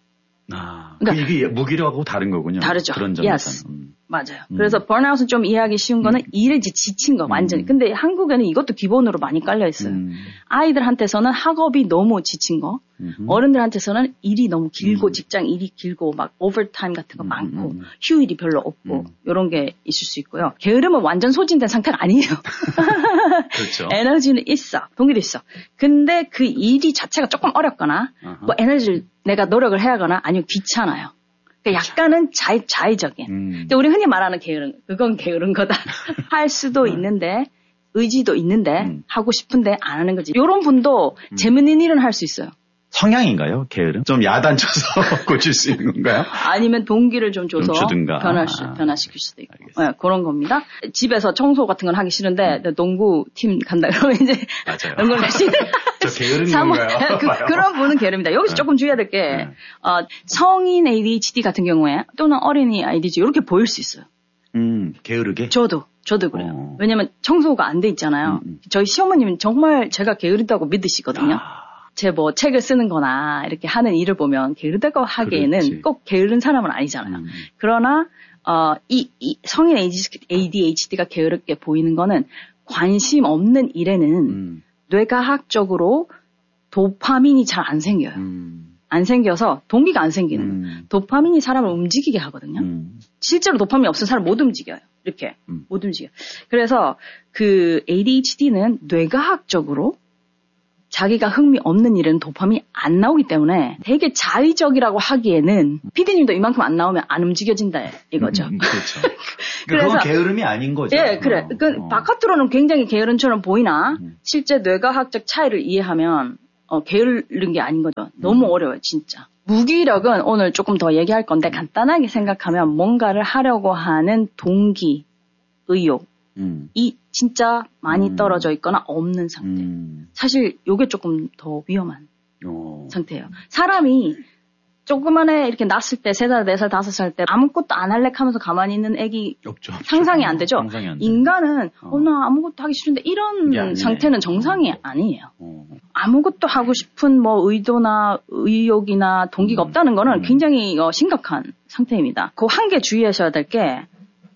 그러니까 이게 무기력하고 다른 거군요. 다르죠. 그런 점에서는. Yes. 맞아요. 그래서 번아웃은 좀 이해하기 쉬운 거는 일에 지친 거 완전히. 근데 한국에는 이것도 기본으로 많이 깔려 있어요. 아이들한테서는 학업이 너무 지친 거, 어른들한테서는 일이 너무 길고 직장 일이 길고 막 오버타임 같은 거 많고 휴일이 별로 없고 이런 게 있을 수 있고요. 게으름은 완전 소진된 상태는 아니에요. 그렇죠. 에너지는 있어. 동기도 있어. 근데 그 일이 자체가 조금 어렵거나 뭐 에너지를 내가 노력을 해야 하거나 아니면 귀찮아요. 그러니까 약간은 자의적인. 근데 우리 흔히 말하는 게으른, 그건 게으른 거다. 할 수도 있는데, 의지도 있는데, 하고 싶은데 안 하는 거지. 이런 분도 재밌는 일은 할 수 있어요. 성향인가요? 게으름? 좀 야단쳐서 고칠 수 있는 건가요? 아니면 동기를 좀 줘서 변화시킬 수도 있고. 네, 그런 겁니다. 집에서 청소 같은 건 하기 싫은데 농구 팀 간다 그러면 이제 맞아요. 농구를 할수 있는 저 게으른 건가요? 그런 분은 게으릅니다. 여기서 조금 주의해야 될 게 성인 ADHD 같은 경우에 또는 어린이 ADHD 이렇게 보일 수 있어요. 게으르게? 저도 그래요. 왜냐면 청소가 안 돼 있잖아요. 저희 시어머님은 정말 제가 게으르다고 믿으시거든요. 제 뭐 책을 쓰는 거나 이렇게 하는 일을 보면 게으르다고 하기에는 그렇지. 꼭 게으른 사람은 아니잖아요. 그러나 이 성인 ADHD가 게으르게 보이는 거는 관심 없는 일에는 뇌과학적으로 도파민이 잘 안 생겨요. 안 생겨서 동기가 안 생기는 도파민이 사람을 움직이게 하거든요. 실제로 도파민이 없은 사람 못 움직여요. 이렇게 못 움직여요. 그래서 그 ADHD는 뇌과학적으로 자기가 흥미 없는 일은 도파민이 안 나오기 때문에 되게 자의적이라고 하기에는 PD님도 이만큼 안 나오면 안 움직여진다 이거죠. 그렇죠. 그건 게으름이 아닌 거죠. 예, 그래. 바깥으로는 굉장히 게으른처럼 보이나 실제 뇌과학적 차이를 이해하면 게으른 게 아닌 거죠. 너무 어려워요, 진짜. 무기력은 오늘 조금 더 얘기할 건데 간단하게 생각하면 뭔가를 하려고 하는 동기, 의욕, 이 진짜 많이 떨어져 있거나 없는 상태. 사실 이게 조금 더 위험한 상태예요. 사람이 조그만에 이렇게 낳았을 때 3살, 4살, 5살 때 아무것도 안 할래 하면서 가만히 있는 애기 없죠. 상상이 안 되죠. 상상이 안 인간은 나 아무것도 하기 싫은데 이런 상태는 정상이 아니에요. 아무것도 하고 싶은 뭐 의도나 의욕이나 동기가 없다는 거는 굉장히 심각한 상태입니다. 그 한 개 주의하셔야 될 게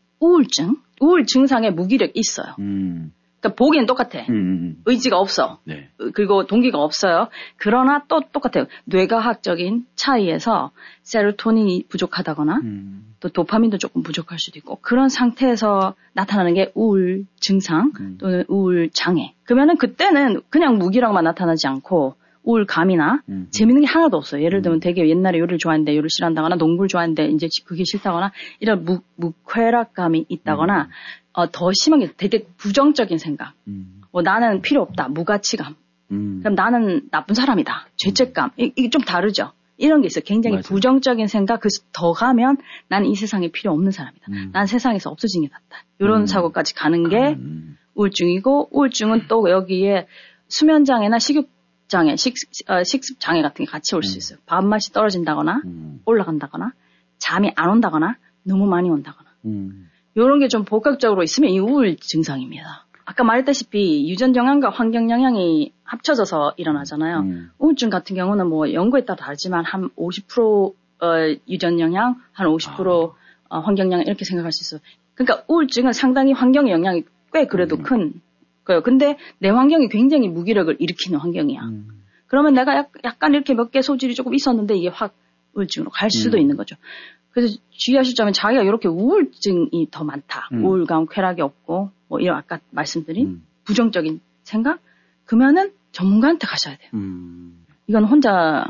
우울 증상에 무기력이 있어요. 그러니까 보기엔 똑같아. 의지가 없어. 네. 그리고 동기가 없어요. 그러나 또 똑같아요. 뇌과학적인 차이에서 세로토닌이 부족하다거나 또 도파민도 조금 부족할 수도 있고 그런 상태에서 나타나는 게 우울 증상 또는 우울 장애. 그러면은 그때는 그냥 무기력만 나타나지 않고 우울감이나 재밌는 게 하나도 없어요. 예를 들면 되게 옛날에 요리를 좋아했는데 요리를 싫어한다거나 농구를 좋아했는데 이제 그게 싫다거나 이런 무쾌락감이 있다거나 더 심한 게 되게 부정적인 생각. 뭐 나는 필요 없다. 무가치감. 그럼 나는 나쁜 사람이다. 죄책감. 이게 좀 다르죠. 이런 게 있어요. 굉장히 맞아요. 부정적인 생각. 그래서 더 가면 나는 이 세상에 필요 없는 사람이다. 난 세상에서 없어진 게 낫다. 이런 사고까지 가는 게 우울증이고 우울증은 또 여기에 수면장애나 식욕장애, 식습장애 같은 게 같이 올 수 있어요. 밥맛이 떨어진다거나 올라간다거나 잠이 안 온다거나 너무 많이 온다거나 이런 게 좀 복합적으로 있으면 이 우울 증상입니다. 아까 말했다시피 유전 영향과 환경 영향이 합쳐져서 일어나잖아요. 우울증 같은 경우는 뭐 연구에 따라 다르지만 한 50% 유전 영향, 한 50% 환경 영향 이렇게 생각할 수 있어요. 그러니까 우울증은 상당히 환경의 영향이 꽤 그래도 큰 거예요. 근데 내 환경이 굉장히 무기력을 일으키는 환경이야. 그러면 내가 약간 이렇게 몇 개 소질이 조금 있었는데 이게 확 우울증으로 갈 수도 있는 거죠. 그래서 주의하실 점은 자기가 이렇게 우울증이 더 많다. 우울감, 쾌락이 없고 뭐 이런 아까 말씀드린 부정적인 생각? 그러면은 전문가한테 가셔야 돼요. 이건 혼자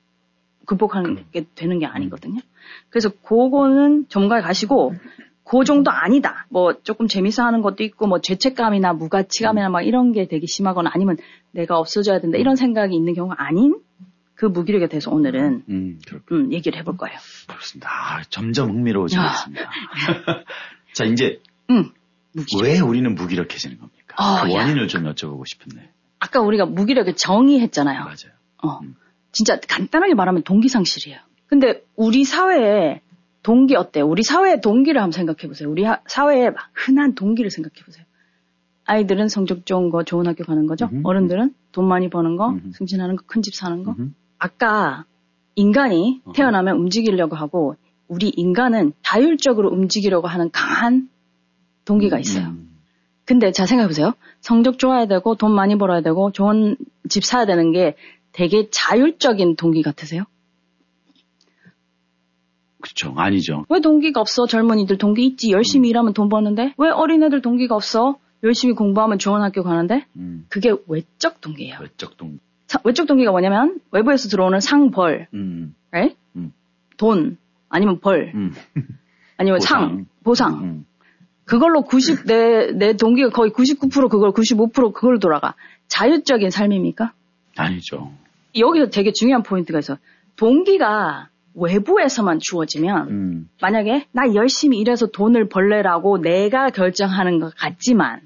극복하는 게 되는 게 아니거든요. 그래서 그거는 전문가에 가시고 그 정도 아니다. 뭐 조금 재밌어 하는 것도 있고 뭐 죄책감이나 무가치감이나 막 이런 게 되게 심하거나 아니면 내가 없어져야 된다 이런 생각이 있는 경우가 아닌 그 무기력에 대해서 오늘은 얘기를 해볼 거예요. 그렇습니다. 점점 흥미로워지고 있습니다. 자, 이제 왜 우리는 무기력해지는 겁니까? 그 원인을 좀 여쭤보고 싶은데. 아까 우리가 무기력을 정의했잖아요. 맞아요. 진짜 간단하게 말하면 동기상실이에요. 근데 우리 사회에 동기 어때요? 우리 사회의 동기를 한번 생각해 보세요. 우리 사회의 흔한 동기를 생각해 보세요. 아이들은 성적 좋은 거, 좋은 학교 가는 거죠. 어른들은 돈 많이 버는 거, 승진하는 거, 큰 집 사는 거. 아까 인간이 태어나면 움직이려고 하고 우리 인간은 자율적으로 움직이려고 하는 강한 동기가 있어요. 근데 잘 생각해보세요. 성적 좋아야 되고 돈 많이 벌어야 되고 좋은 집 사야 되는 게 되게 자율적인 동기 같으세요? 그렇죠. 아니죠. 왜 동기가 없어? 젊은이들 동기 있지. 열심히 일하면 돈 버는데. 왜 어린애들 동기가 없어? 열심히 공부하면 좋은 학교 가는데. 그게 외적 동기예요. 외적 동기. 외적 동기가 뭐냐면 외부에서 들어오는 상벌, right? 돈 아니면 벌, 아니면 보상. 그걸로 내 동기가 거의 99% 그걸 95% 그걸 돌아가. 자율적인 삶입니까? 아니죠. 여기서 되게 중요한 포인트가 있어. 동기가 외부에서만 주어지면 만약에 나 열심히 일해서 돈을 벌래라고 내가 결정하는 것 같지만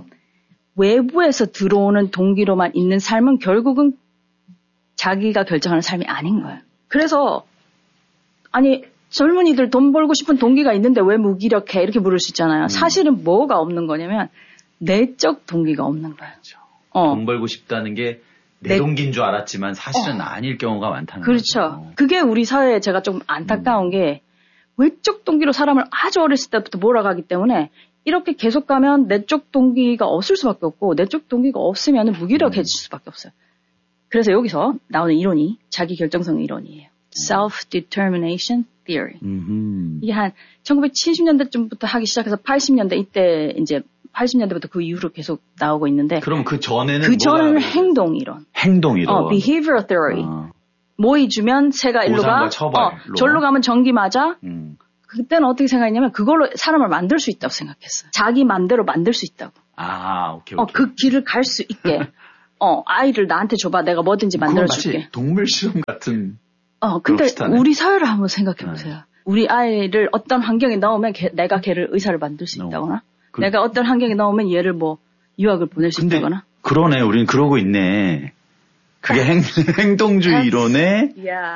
외부에서 들어오는 동기로만 있는 삶은 결국은 자기가 결정하는 삶이 아닌 거예요. 그래서 아니 젊은이들 돈 벌고 싶은 동기가 있는데 왜 무기력해? 이렇게 물을 수 있잖아요. 사실은 뭐가 없는 거냐면 내적 동기가 없는 거예요. 그렇죠. 돈 벌고 싶다는 게 내 동기인 줄 알았지만 사실은 아닐 경우가 많다는 그렇죠. 거죠. 그게 우리 사회에 제가 좀 안타까운 게 외적 동기로 사람을 아주 어렸을 때부터 몰아가기 때문에 이렇게 계속 가면 내적 동기가 없을 수밖에 없고 내적 동기가 없으면 무기력해질 수밖에 없어요. 그래서 여기서 나오는 이론이 자기 결정성 이론이에요. Self-determination theory. 이게 한 1970년대쯤부터 하기 시작해서 80년대 이때 이제 80년대부터 그 이후로 계속 나오고 있는데 그럼 그 전에는 그 전에는 행동 이론. 행동 이론. behavioral theory. 모이 주면 새가 일로 가. 절로 가면 전기 맞아. 그때는 어떻게 생각했냐면 그걸로 사람을 만들 수 있다고 생각했어요. 자기 맘대로 만들 수 있다고. 오케이. 그 길을 갈 수 있게. 아이를 나한테 줘봐. 내가 뭐든지 만들어줄게. 마치 동물 실험 같은. 근데 비슷하네. 우리 사회를 한번 생각해 보세요. 우리 아이를 어떤 환경에 넣으면 내가 걔를 의사를 만들 수 있다거나. 내가 어떤 환경에 넣으면 얘를 뭐 유학을 보낼 수 있다거나. 그러네. 우리는 그러고 있네. 그게 행동주의 이론에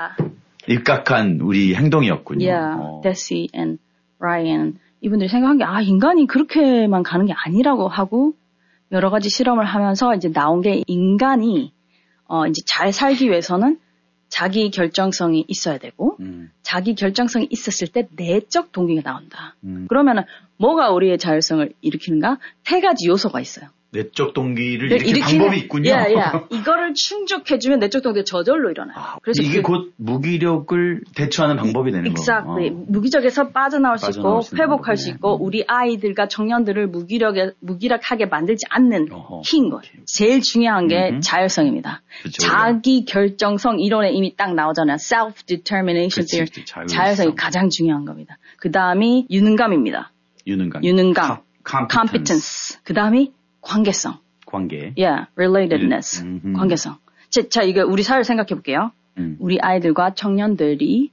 입각한 우리 행동이었군요. 데시 and 라이언 이분들이 생각한 게 인간이 그렇게만 가는 게 아니라고 하고 여러 가지 실험을 하면서 이제 나온 게 인간이 이제 잘 살기 위해서는 자기 결정성이 있어야 되고 자기 결정성이 있었을 때 내적 동기가 나온다. 그러면은 뭐가 우리의 자율성을 일으키는가? 3가지 요소가 있어요. 내적 동기를 일으키는 방법이 있군요. 이거를 충족해주면 내적 동기가 저절로 일어나요. 그래서 이게 곧 무기력을 대처하는 방법이 되는 거예요. 무기력에서 빠져나올 수 있고 회복할 수 있고 우리 아이들과 청년들을 무기력하게 만들지 않는 키인 거예요. 제일 중요한 게 자율성입니다. 그렇죠. 자기 결정성 이론에 이미 딱 나오잖아요. Self-determination theory. 자율성이 가장 중요한 겁니다. 그 다음이 유능감입니다. 유능감. competence. 그 다음이 관계성. relatedness. 관계성. 자, 이거 우리 사회를 생각해 볼게요. 우리 아이들과 장년들이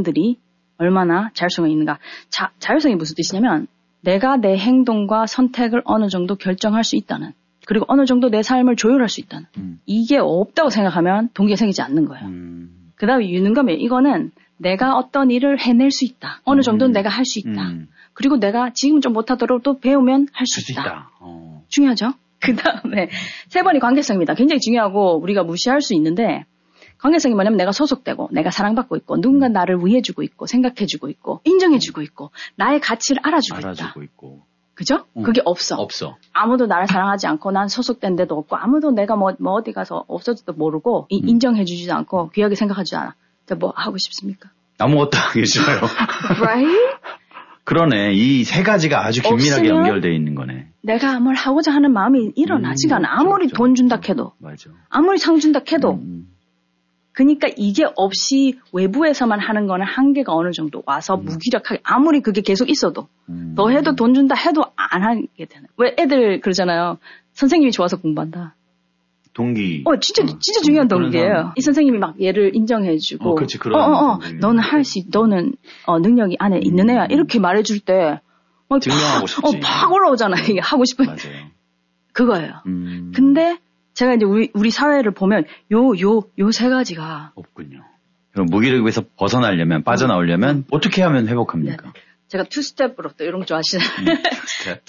얼마나 자율성이 있는가. 자율성이 무슨 뜻이냐면 내가 내 행동과 선택을 어느 정도 결정할 수 있다는. 그리고 어느 정도 내 삶을 조율할 수 있다는. 이게 없다고 생각하면 동기가 생기지 않는 거예요. 그 다음에 유능감이에요. 이거는 내가 어떤 일을 해낼 수 있다. 어느 정도는 내가 할 수 있다. 그리고 내가 지금 좀 못하더라도 또 배우면 할 수 있다. 중요하죠? 그 다음에 3번이 관계성입니다. 굉장히 중요하고 우리가 무시할 수 있는데 관계성이 뭐냐면 내가 소속되고 내가 사랑받고 있고 누군가 나를 위해주고 있고 생각해주고 있고 인정해주고 있고 나의 가치를 알아주고 있고. 그죠? 그게 없어. 아무도 나를 사랑하지 않고 난 소속된 데도 없고 아무도 내가 뭐 어디 가서 없어져도 모르고 인정해주지도 않고 귀하게 생각하지도 않아. 뭐 하고 싶습니까? 아무것도 하기 싫어요. Right? 그러네. 이 3가지가 아주 긴밀하게 연결되어 있는 거네. 내가 뭘 하고자 하는 마음이 일어나지가 않아. 아무리 돈 준다 해도. 맞아. 아무리 상 준다 해도. 그러니까 이게 없이 외부에서만 하는 거는 한계가 어느 정도 와서 무기력하게 아무리 그게 계속 있어도 더 해도 돈 준다 해도 안 하게 되는. 왜 애들 그러잖아요. 선생님이 좋아서 공부한다. 동기. 진짜 중요한 동기예요. 이 선생님이 막 얘를 인정해주고. 그렇지, 그런. 너는 너는, 능력이 안에 있는 애야. 이렇게 말해줄 때. 증명하고 싶지. 팍 올라오잖아. 이게 하고 싶은. 맞아요. 그거예요. 근데 제가 이제 우리 사회를 보면 요 3가지가. 없군요. 그럼 무기력에서 벗어나려면, 빠져나오려면 어떻게 하면 회복합니까? 네. 제가 2스텝으로 또 이런 거 좋아하시잖아요.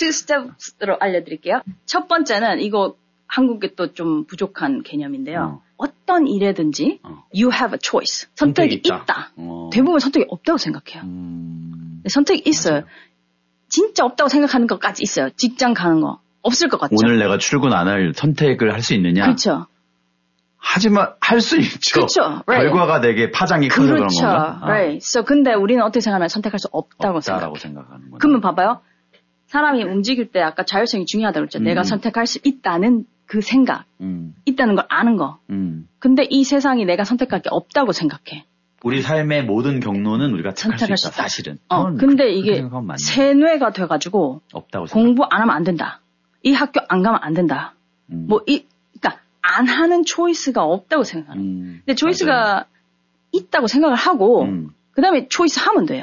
2스텝으로 알려드릴게요. 첫 번째는 이거 한국에 또 좀 부족한 개념인데요. 어떤 일에든지 you have a choice. 선택이 있다. 대부분 선택이 없다고 생각해요. 선택이 있어요. 맞아요. 진짜 없다고 생각하는 것까지 있어요. 직장 가는 거. 없을 것 같죠. 오늘 내가 출근 안 할 선택을 할 수 있느냐? 그렇죠. 하지만 할 수 있죠. 그렇죠. Right. 결과가 되게 파장이 커서 그런 건가? Right. So 근데 우리는 어떻게 생각하면 선택할 수 없다고 생각하는 거죠. 그러면 봐봐요. 사람이 움직일 때 아까 자율성이 중요하다고 그랬죠. 내가 선택할 수 있다는 그 생각. 있다는 걸 아는 거. 근데 이 세상이 내가 선택할 게 없다고 생각해. 우리 삶의 모든 경로는 우리가 선택할 수 있다. 사실은. 근데 이게 세뇌가 돼가지고 없다고 공부 안 하면 안 된다. 이 학교 안 가면 안 된다. 그러니까 안 하는 초이스가 없다고 생각하는. 근데 초이스가 맞아요. 있다고 생각을 하고 그 다음에 초이스 하면 돼요.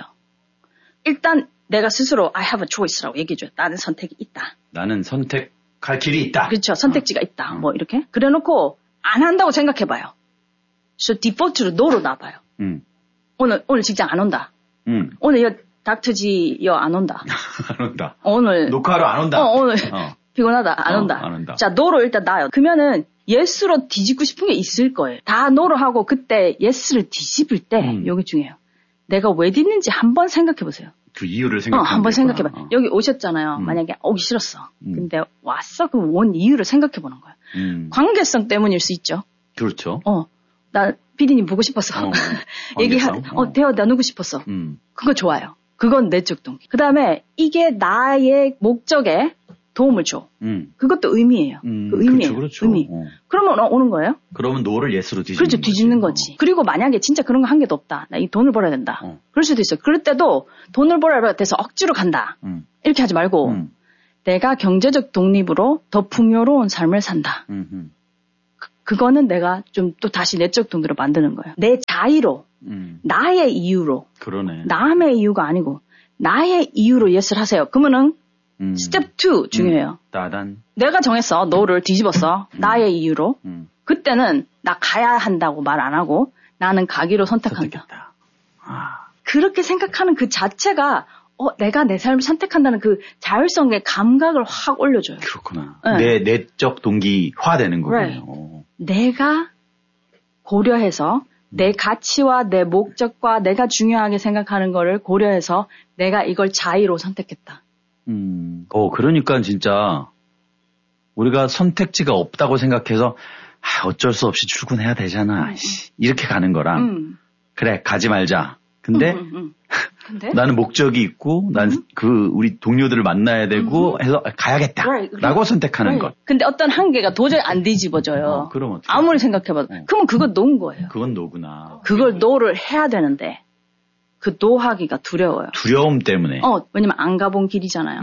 일단 내가 스스로 I have a choice라고 얘기해줘요. 나는 선택이 있다. 나는 선택할 길이 있다. 그렇죠. 선택지가 있다. 뭐 이렇게. 그래놓고 안 한다고 생각해봐요. 그래서 디폴트로 no로 놔봐요. 오늘 직장 안 온다. 오늘 닥터지 안 온다. 안 온다. 오늘 녹화하러 안 온다. 오늘 피곤하다. 안 온다. 안 온다. 자, no로 일단 놔요. 그러면은 yes로 뒤집고 싶은 게 있을 거예요. 다 no로 하고 그때 yes를 뒤집을 때 여기 중요해요. 내가 왜 뒤집는지 한번 생각해보세요. 그 이유를 생각해. 한번 생각해봐. 여기 오셨잖아요. 만약에 오기 싫었어. 근데 왔어. 그럼 원 이유를 생각해보는 거야. 관계성 때문일 수 있죠. 그렇죠. 나 피디님 보고 싶었어. 대화 나누고 싶었어. 그거 좋아요. 그건 내적 동기. 그 다음에 이게 나의 목적에 도움을 줘. 그것도 의미예요. 그 의미예요. 그렇죠. 의미. 그러면 오는 거예요? 그러면 노를 예스로 뒤집는 그렇죠. 뒤집는 거지. 그리고 만약에 진짜 그런 거 한 개도 없다. 나 이 돈을 벌어야 된다. 그럴 수도 있어요. 그럴 때도 돈을 벌어야 돼서 억지로 간다. 이렇게 하지 말고 내가 경제적 독립으로 더 풍요로운 삶을 산다. 그거는 내가 좀 또 다시 내적 동기로 만드는 거예요. 내 자의로, 나의 이유로. 그러네. 남의 이유가 아니고 나의 이유로 예스를 하세요. 그러면은 스텝 2 중요해요. 따단. 내가 정했어. 너를 뒤집었어. 나의 이유로. 그때는 나 가야 한다고 말 안 하고 나는 가기로 선택한다. 그렇게 생각하는 그 자체가 내가 내 삶을 선택한다는 그 자율성의 감각을 확 올려줘요. 그렇구나. 네. 내 내적 동기화되는 거군요. Right. 내가 고려해서 내 가치와 내 목적과 내가 중요하게 생각하는 거를 고려해서 내가 이걸 자의로 선택했다. 그러니까 진짜 우리가 선택지가 없다고 생각해서 어쩔 수 없이 출근해야 되잖아. 이렇게 가는 거랑 그래 가지 말자. 근데 나는 목적이 있고 난 우리 동료들을 만나야 되고 해서 가야겠다라고 선택하는 것. 근데 어떤 한계가 도저히 안 뒤집어져요. 그럼 어떻게 아무리 생각해봐도. 그러면 그건 노인 거예요. 그건 노구나. 그걸 노를 해야 되는데 그 노하기가 두려워요. 두려움 때문에. 왜냐면 안 가본 길이잖아요.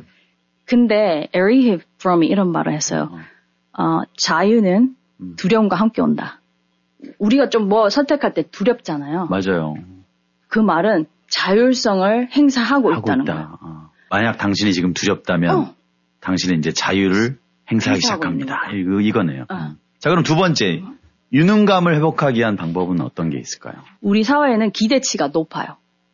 근데 에리 프롬이 이런 말을 했어요. 자유는 두려움과 함께 온다. 우리가 좀 뭐 선택할 때 두렵잖아요. 맞아요. 그 말은 자율성을 행사하고 있다는 거예요. 만약 당신이 지금 두렵다면 당신은 이제 자유를 행사하기 시작합니다. 이거네요. 자, 그럼 두 번째. 유능감을 회복하기 위한 방법은 어떤 게 있을까요? 우리 사회에는 기대치가 높아요.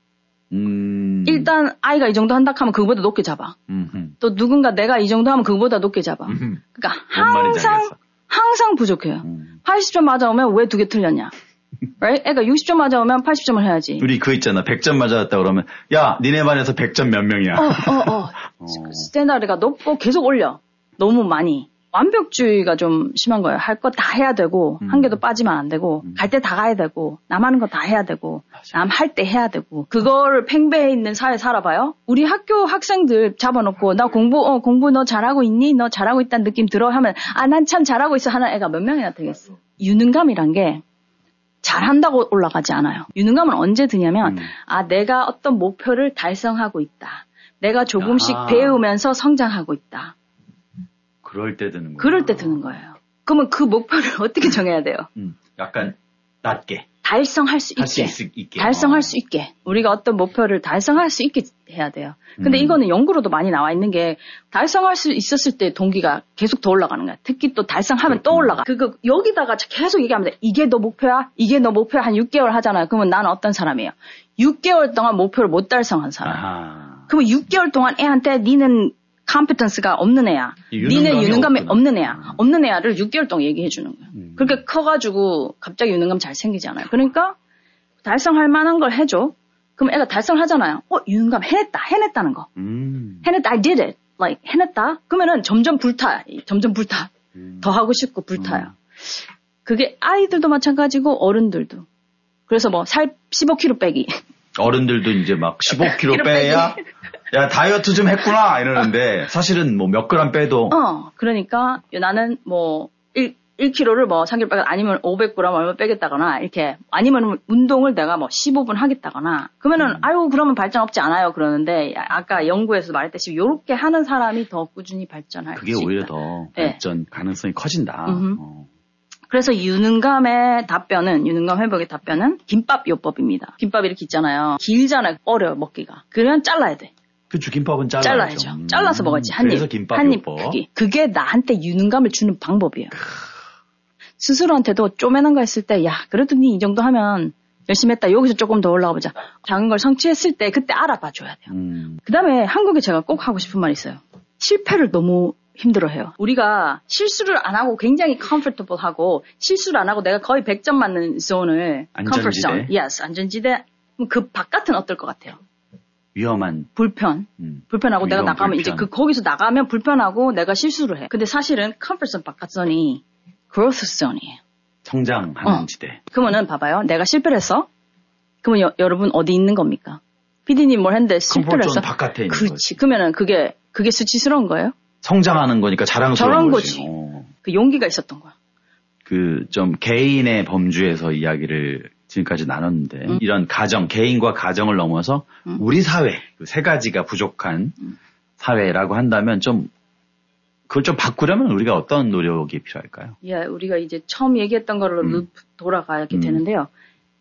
일단 아이가 이 정도 한다 하면 그거보다 높게 잡아. 또 누군가 내가 이 정도 하면 그거보다 높게 잡아. 그러니까 항상 부족해요. 80점 맞아오면 왜 2개 틀렸냐. Right? 애가 60점 맞아오면 80점을 해야지. 우리 그거 있잖아. 100점 맞았다 그러면 야 니네 반에서 100점 몇 명이야. 스탠다드가 높고 계속 올려. 너무 많이. 완벽주의가 좀 심한 거예요. 할 거 다 해야 되고 한 개도 빠지면 안 되고 갈 때 다 가야 되고 남 하는 거 다 해야 되고 남 할 때 해야 되고 그거를 팽배해 있는 사회 살아봐요. 우리 학교 학생들 잡아놓고 나 공부 너 잘하고 있니? 너 잘하고 있다는 느낌 들어 하면 난 참 잘하고 있어 하는 애가 몇 명이나 되겠어. 유능감이란 게 잘한다고 올라가지 않아요. 유능감은 언제 드냐면 내가 어떤 목표를 달성하고 있다. 내가 조금씩 배우면서 성장하고 있다. 그럴 때 드는 거예요. 그럴 때 드는 거예요. 그러면 그 목표를 어떻게 정해야 돼요? 약간 낮게. 달성할 수 있게. 달성할 수 있게. 우리가 어떤 목표를 달성할 수 있게 해야 돼요. 근데 이거는 연구로도 많이 나와 있는 게 달성할 수 있었을 때 동기가 계속 더 올라가는 거야. 특히 또 달성하면 또 올라가. 그거 여기다가 계속 얘기하면 돼. 이게 너 목표야? 이게 너 목표야? 한 6개월 하잖아요. 그러면 나는 어떤 사람이에요? 6개월 동안 목표를 못 달성한 사람. 그러면 6개월 동안 애한테 니는 컴피턴스가 없는 애야. 니네 유능감이 없는 애야. 없는 애야를 6개월 동안 얘기해 주는 거야. 그렇게 커가지고 갑자기 유능감 잘 생기잖아요. 그러니까 달성할 만한 걸 해줘. 그럼 애가 달성하잖아요. 유능감 해냈다는 거. 해냈다, I did it. Like, 해냈다. 그러면은 점점 불타. 더 하고 싶고 불타요. 그게 아이들도 마찬가지고 어른들도. 그래서 뭐 살 15kg 빼기. 어른들도 이제 막 15kg 빼야 야 다이어트 좀 했구나 이러는데 사실은 뭐 몇 그램 빼도. 그러니까 나는 뭐 1kg를 뭐 3kg 빼겠다 아니면 500g 얼마 빼겠다거나 이렇게 아니면 운동을 내가 뭐 15분 하겠다거나 그러면은 아유 그러면 발전 없지 않아요 그러는데 아까 연구에서 말했듯이 요렇게 하는 사람이 더 꾸준히 발전할 수 있다. 그게 오히려 더 발전 가능성이 커진다. 그래서 유능감 회복의 답변은 김밥 요법입니다. 김밥 이렇게 있잖아요. 길잖아요. 어려워 먹기가. 그러면 잘라야 돼. 그쵸, 김밥은 잘라야죠. 잘라서 먹어야지. 한입 크기. 그게 나한테 유능감을 주는 방법이에요. 스스로한테도 쪼매난 거 했을 때, 야, 그래도 니 이 정도 하면 열심히 했다. 여기서 조금 더 올라가 보자. 작은 걸 성취했을 때 그때 알아봐 줘야 돼요. 그 다음에 한국에 제가 꼭 하고 싶은 말이 있어요. 실패를 너무 힘들어해요. 우리가 실수를 안 하고 굉장히 comfortable하고 실수를 안 하고 내가 거의 100점 맞는 존을 comfort zone, yes, 안전지대. 그 바깥은 어떨 것 같아요? 위험한. 불편하고 내가 나가면 이제 거기서 나가면 불편하고 내가 실수를 해. 근데 사실은 comfort zone 바깥 존이 growth zone이에요. 성장하는 지대. 그러면은 봐봐요. 내가 실패를 했어. 그러면 여러분 어디 있는 겁니까? PD님 뭘 했는데 실패를 했어? 바깥에 있는 그렇지. 거지. 그러면은 그게 수치스러운 거예요? 성장하는 거니까 자랑스러운 거지. 그 용기가 있었던 거야. 그 좀 개인의 범주에서 이야기를 지금까지 나눴는데 이런 개인과 가정을 넘어서 우리 사회, 그 세 가지가 부족한 사회라고 한다면 그걸 좀 바꾸려면 우리가 어떤 노력이 필요할까요? 우리가 이제 처음 얘기했던 걸로 돌아가게 되는데요.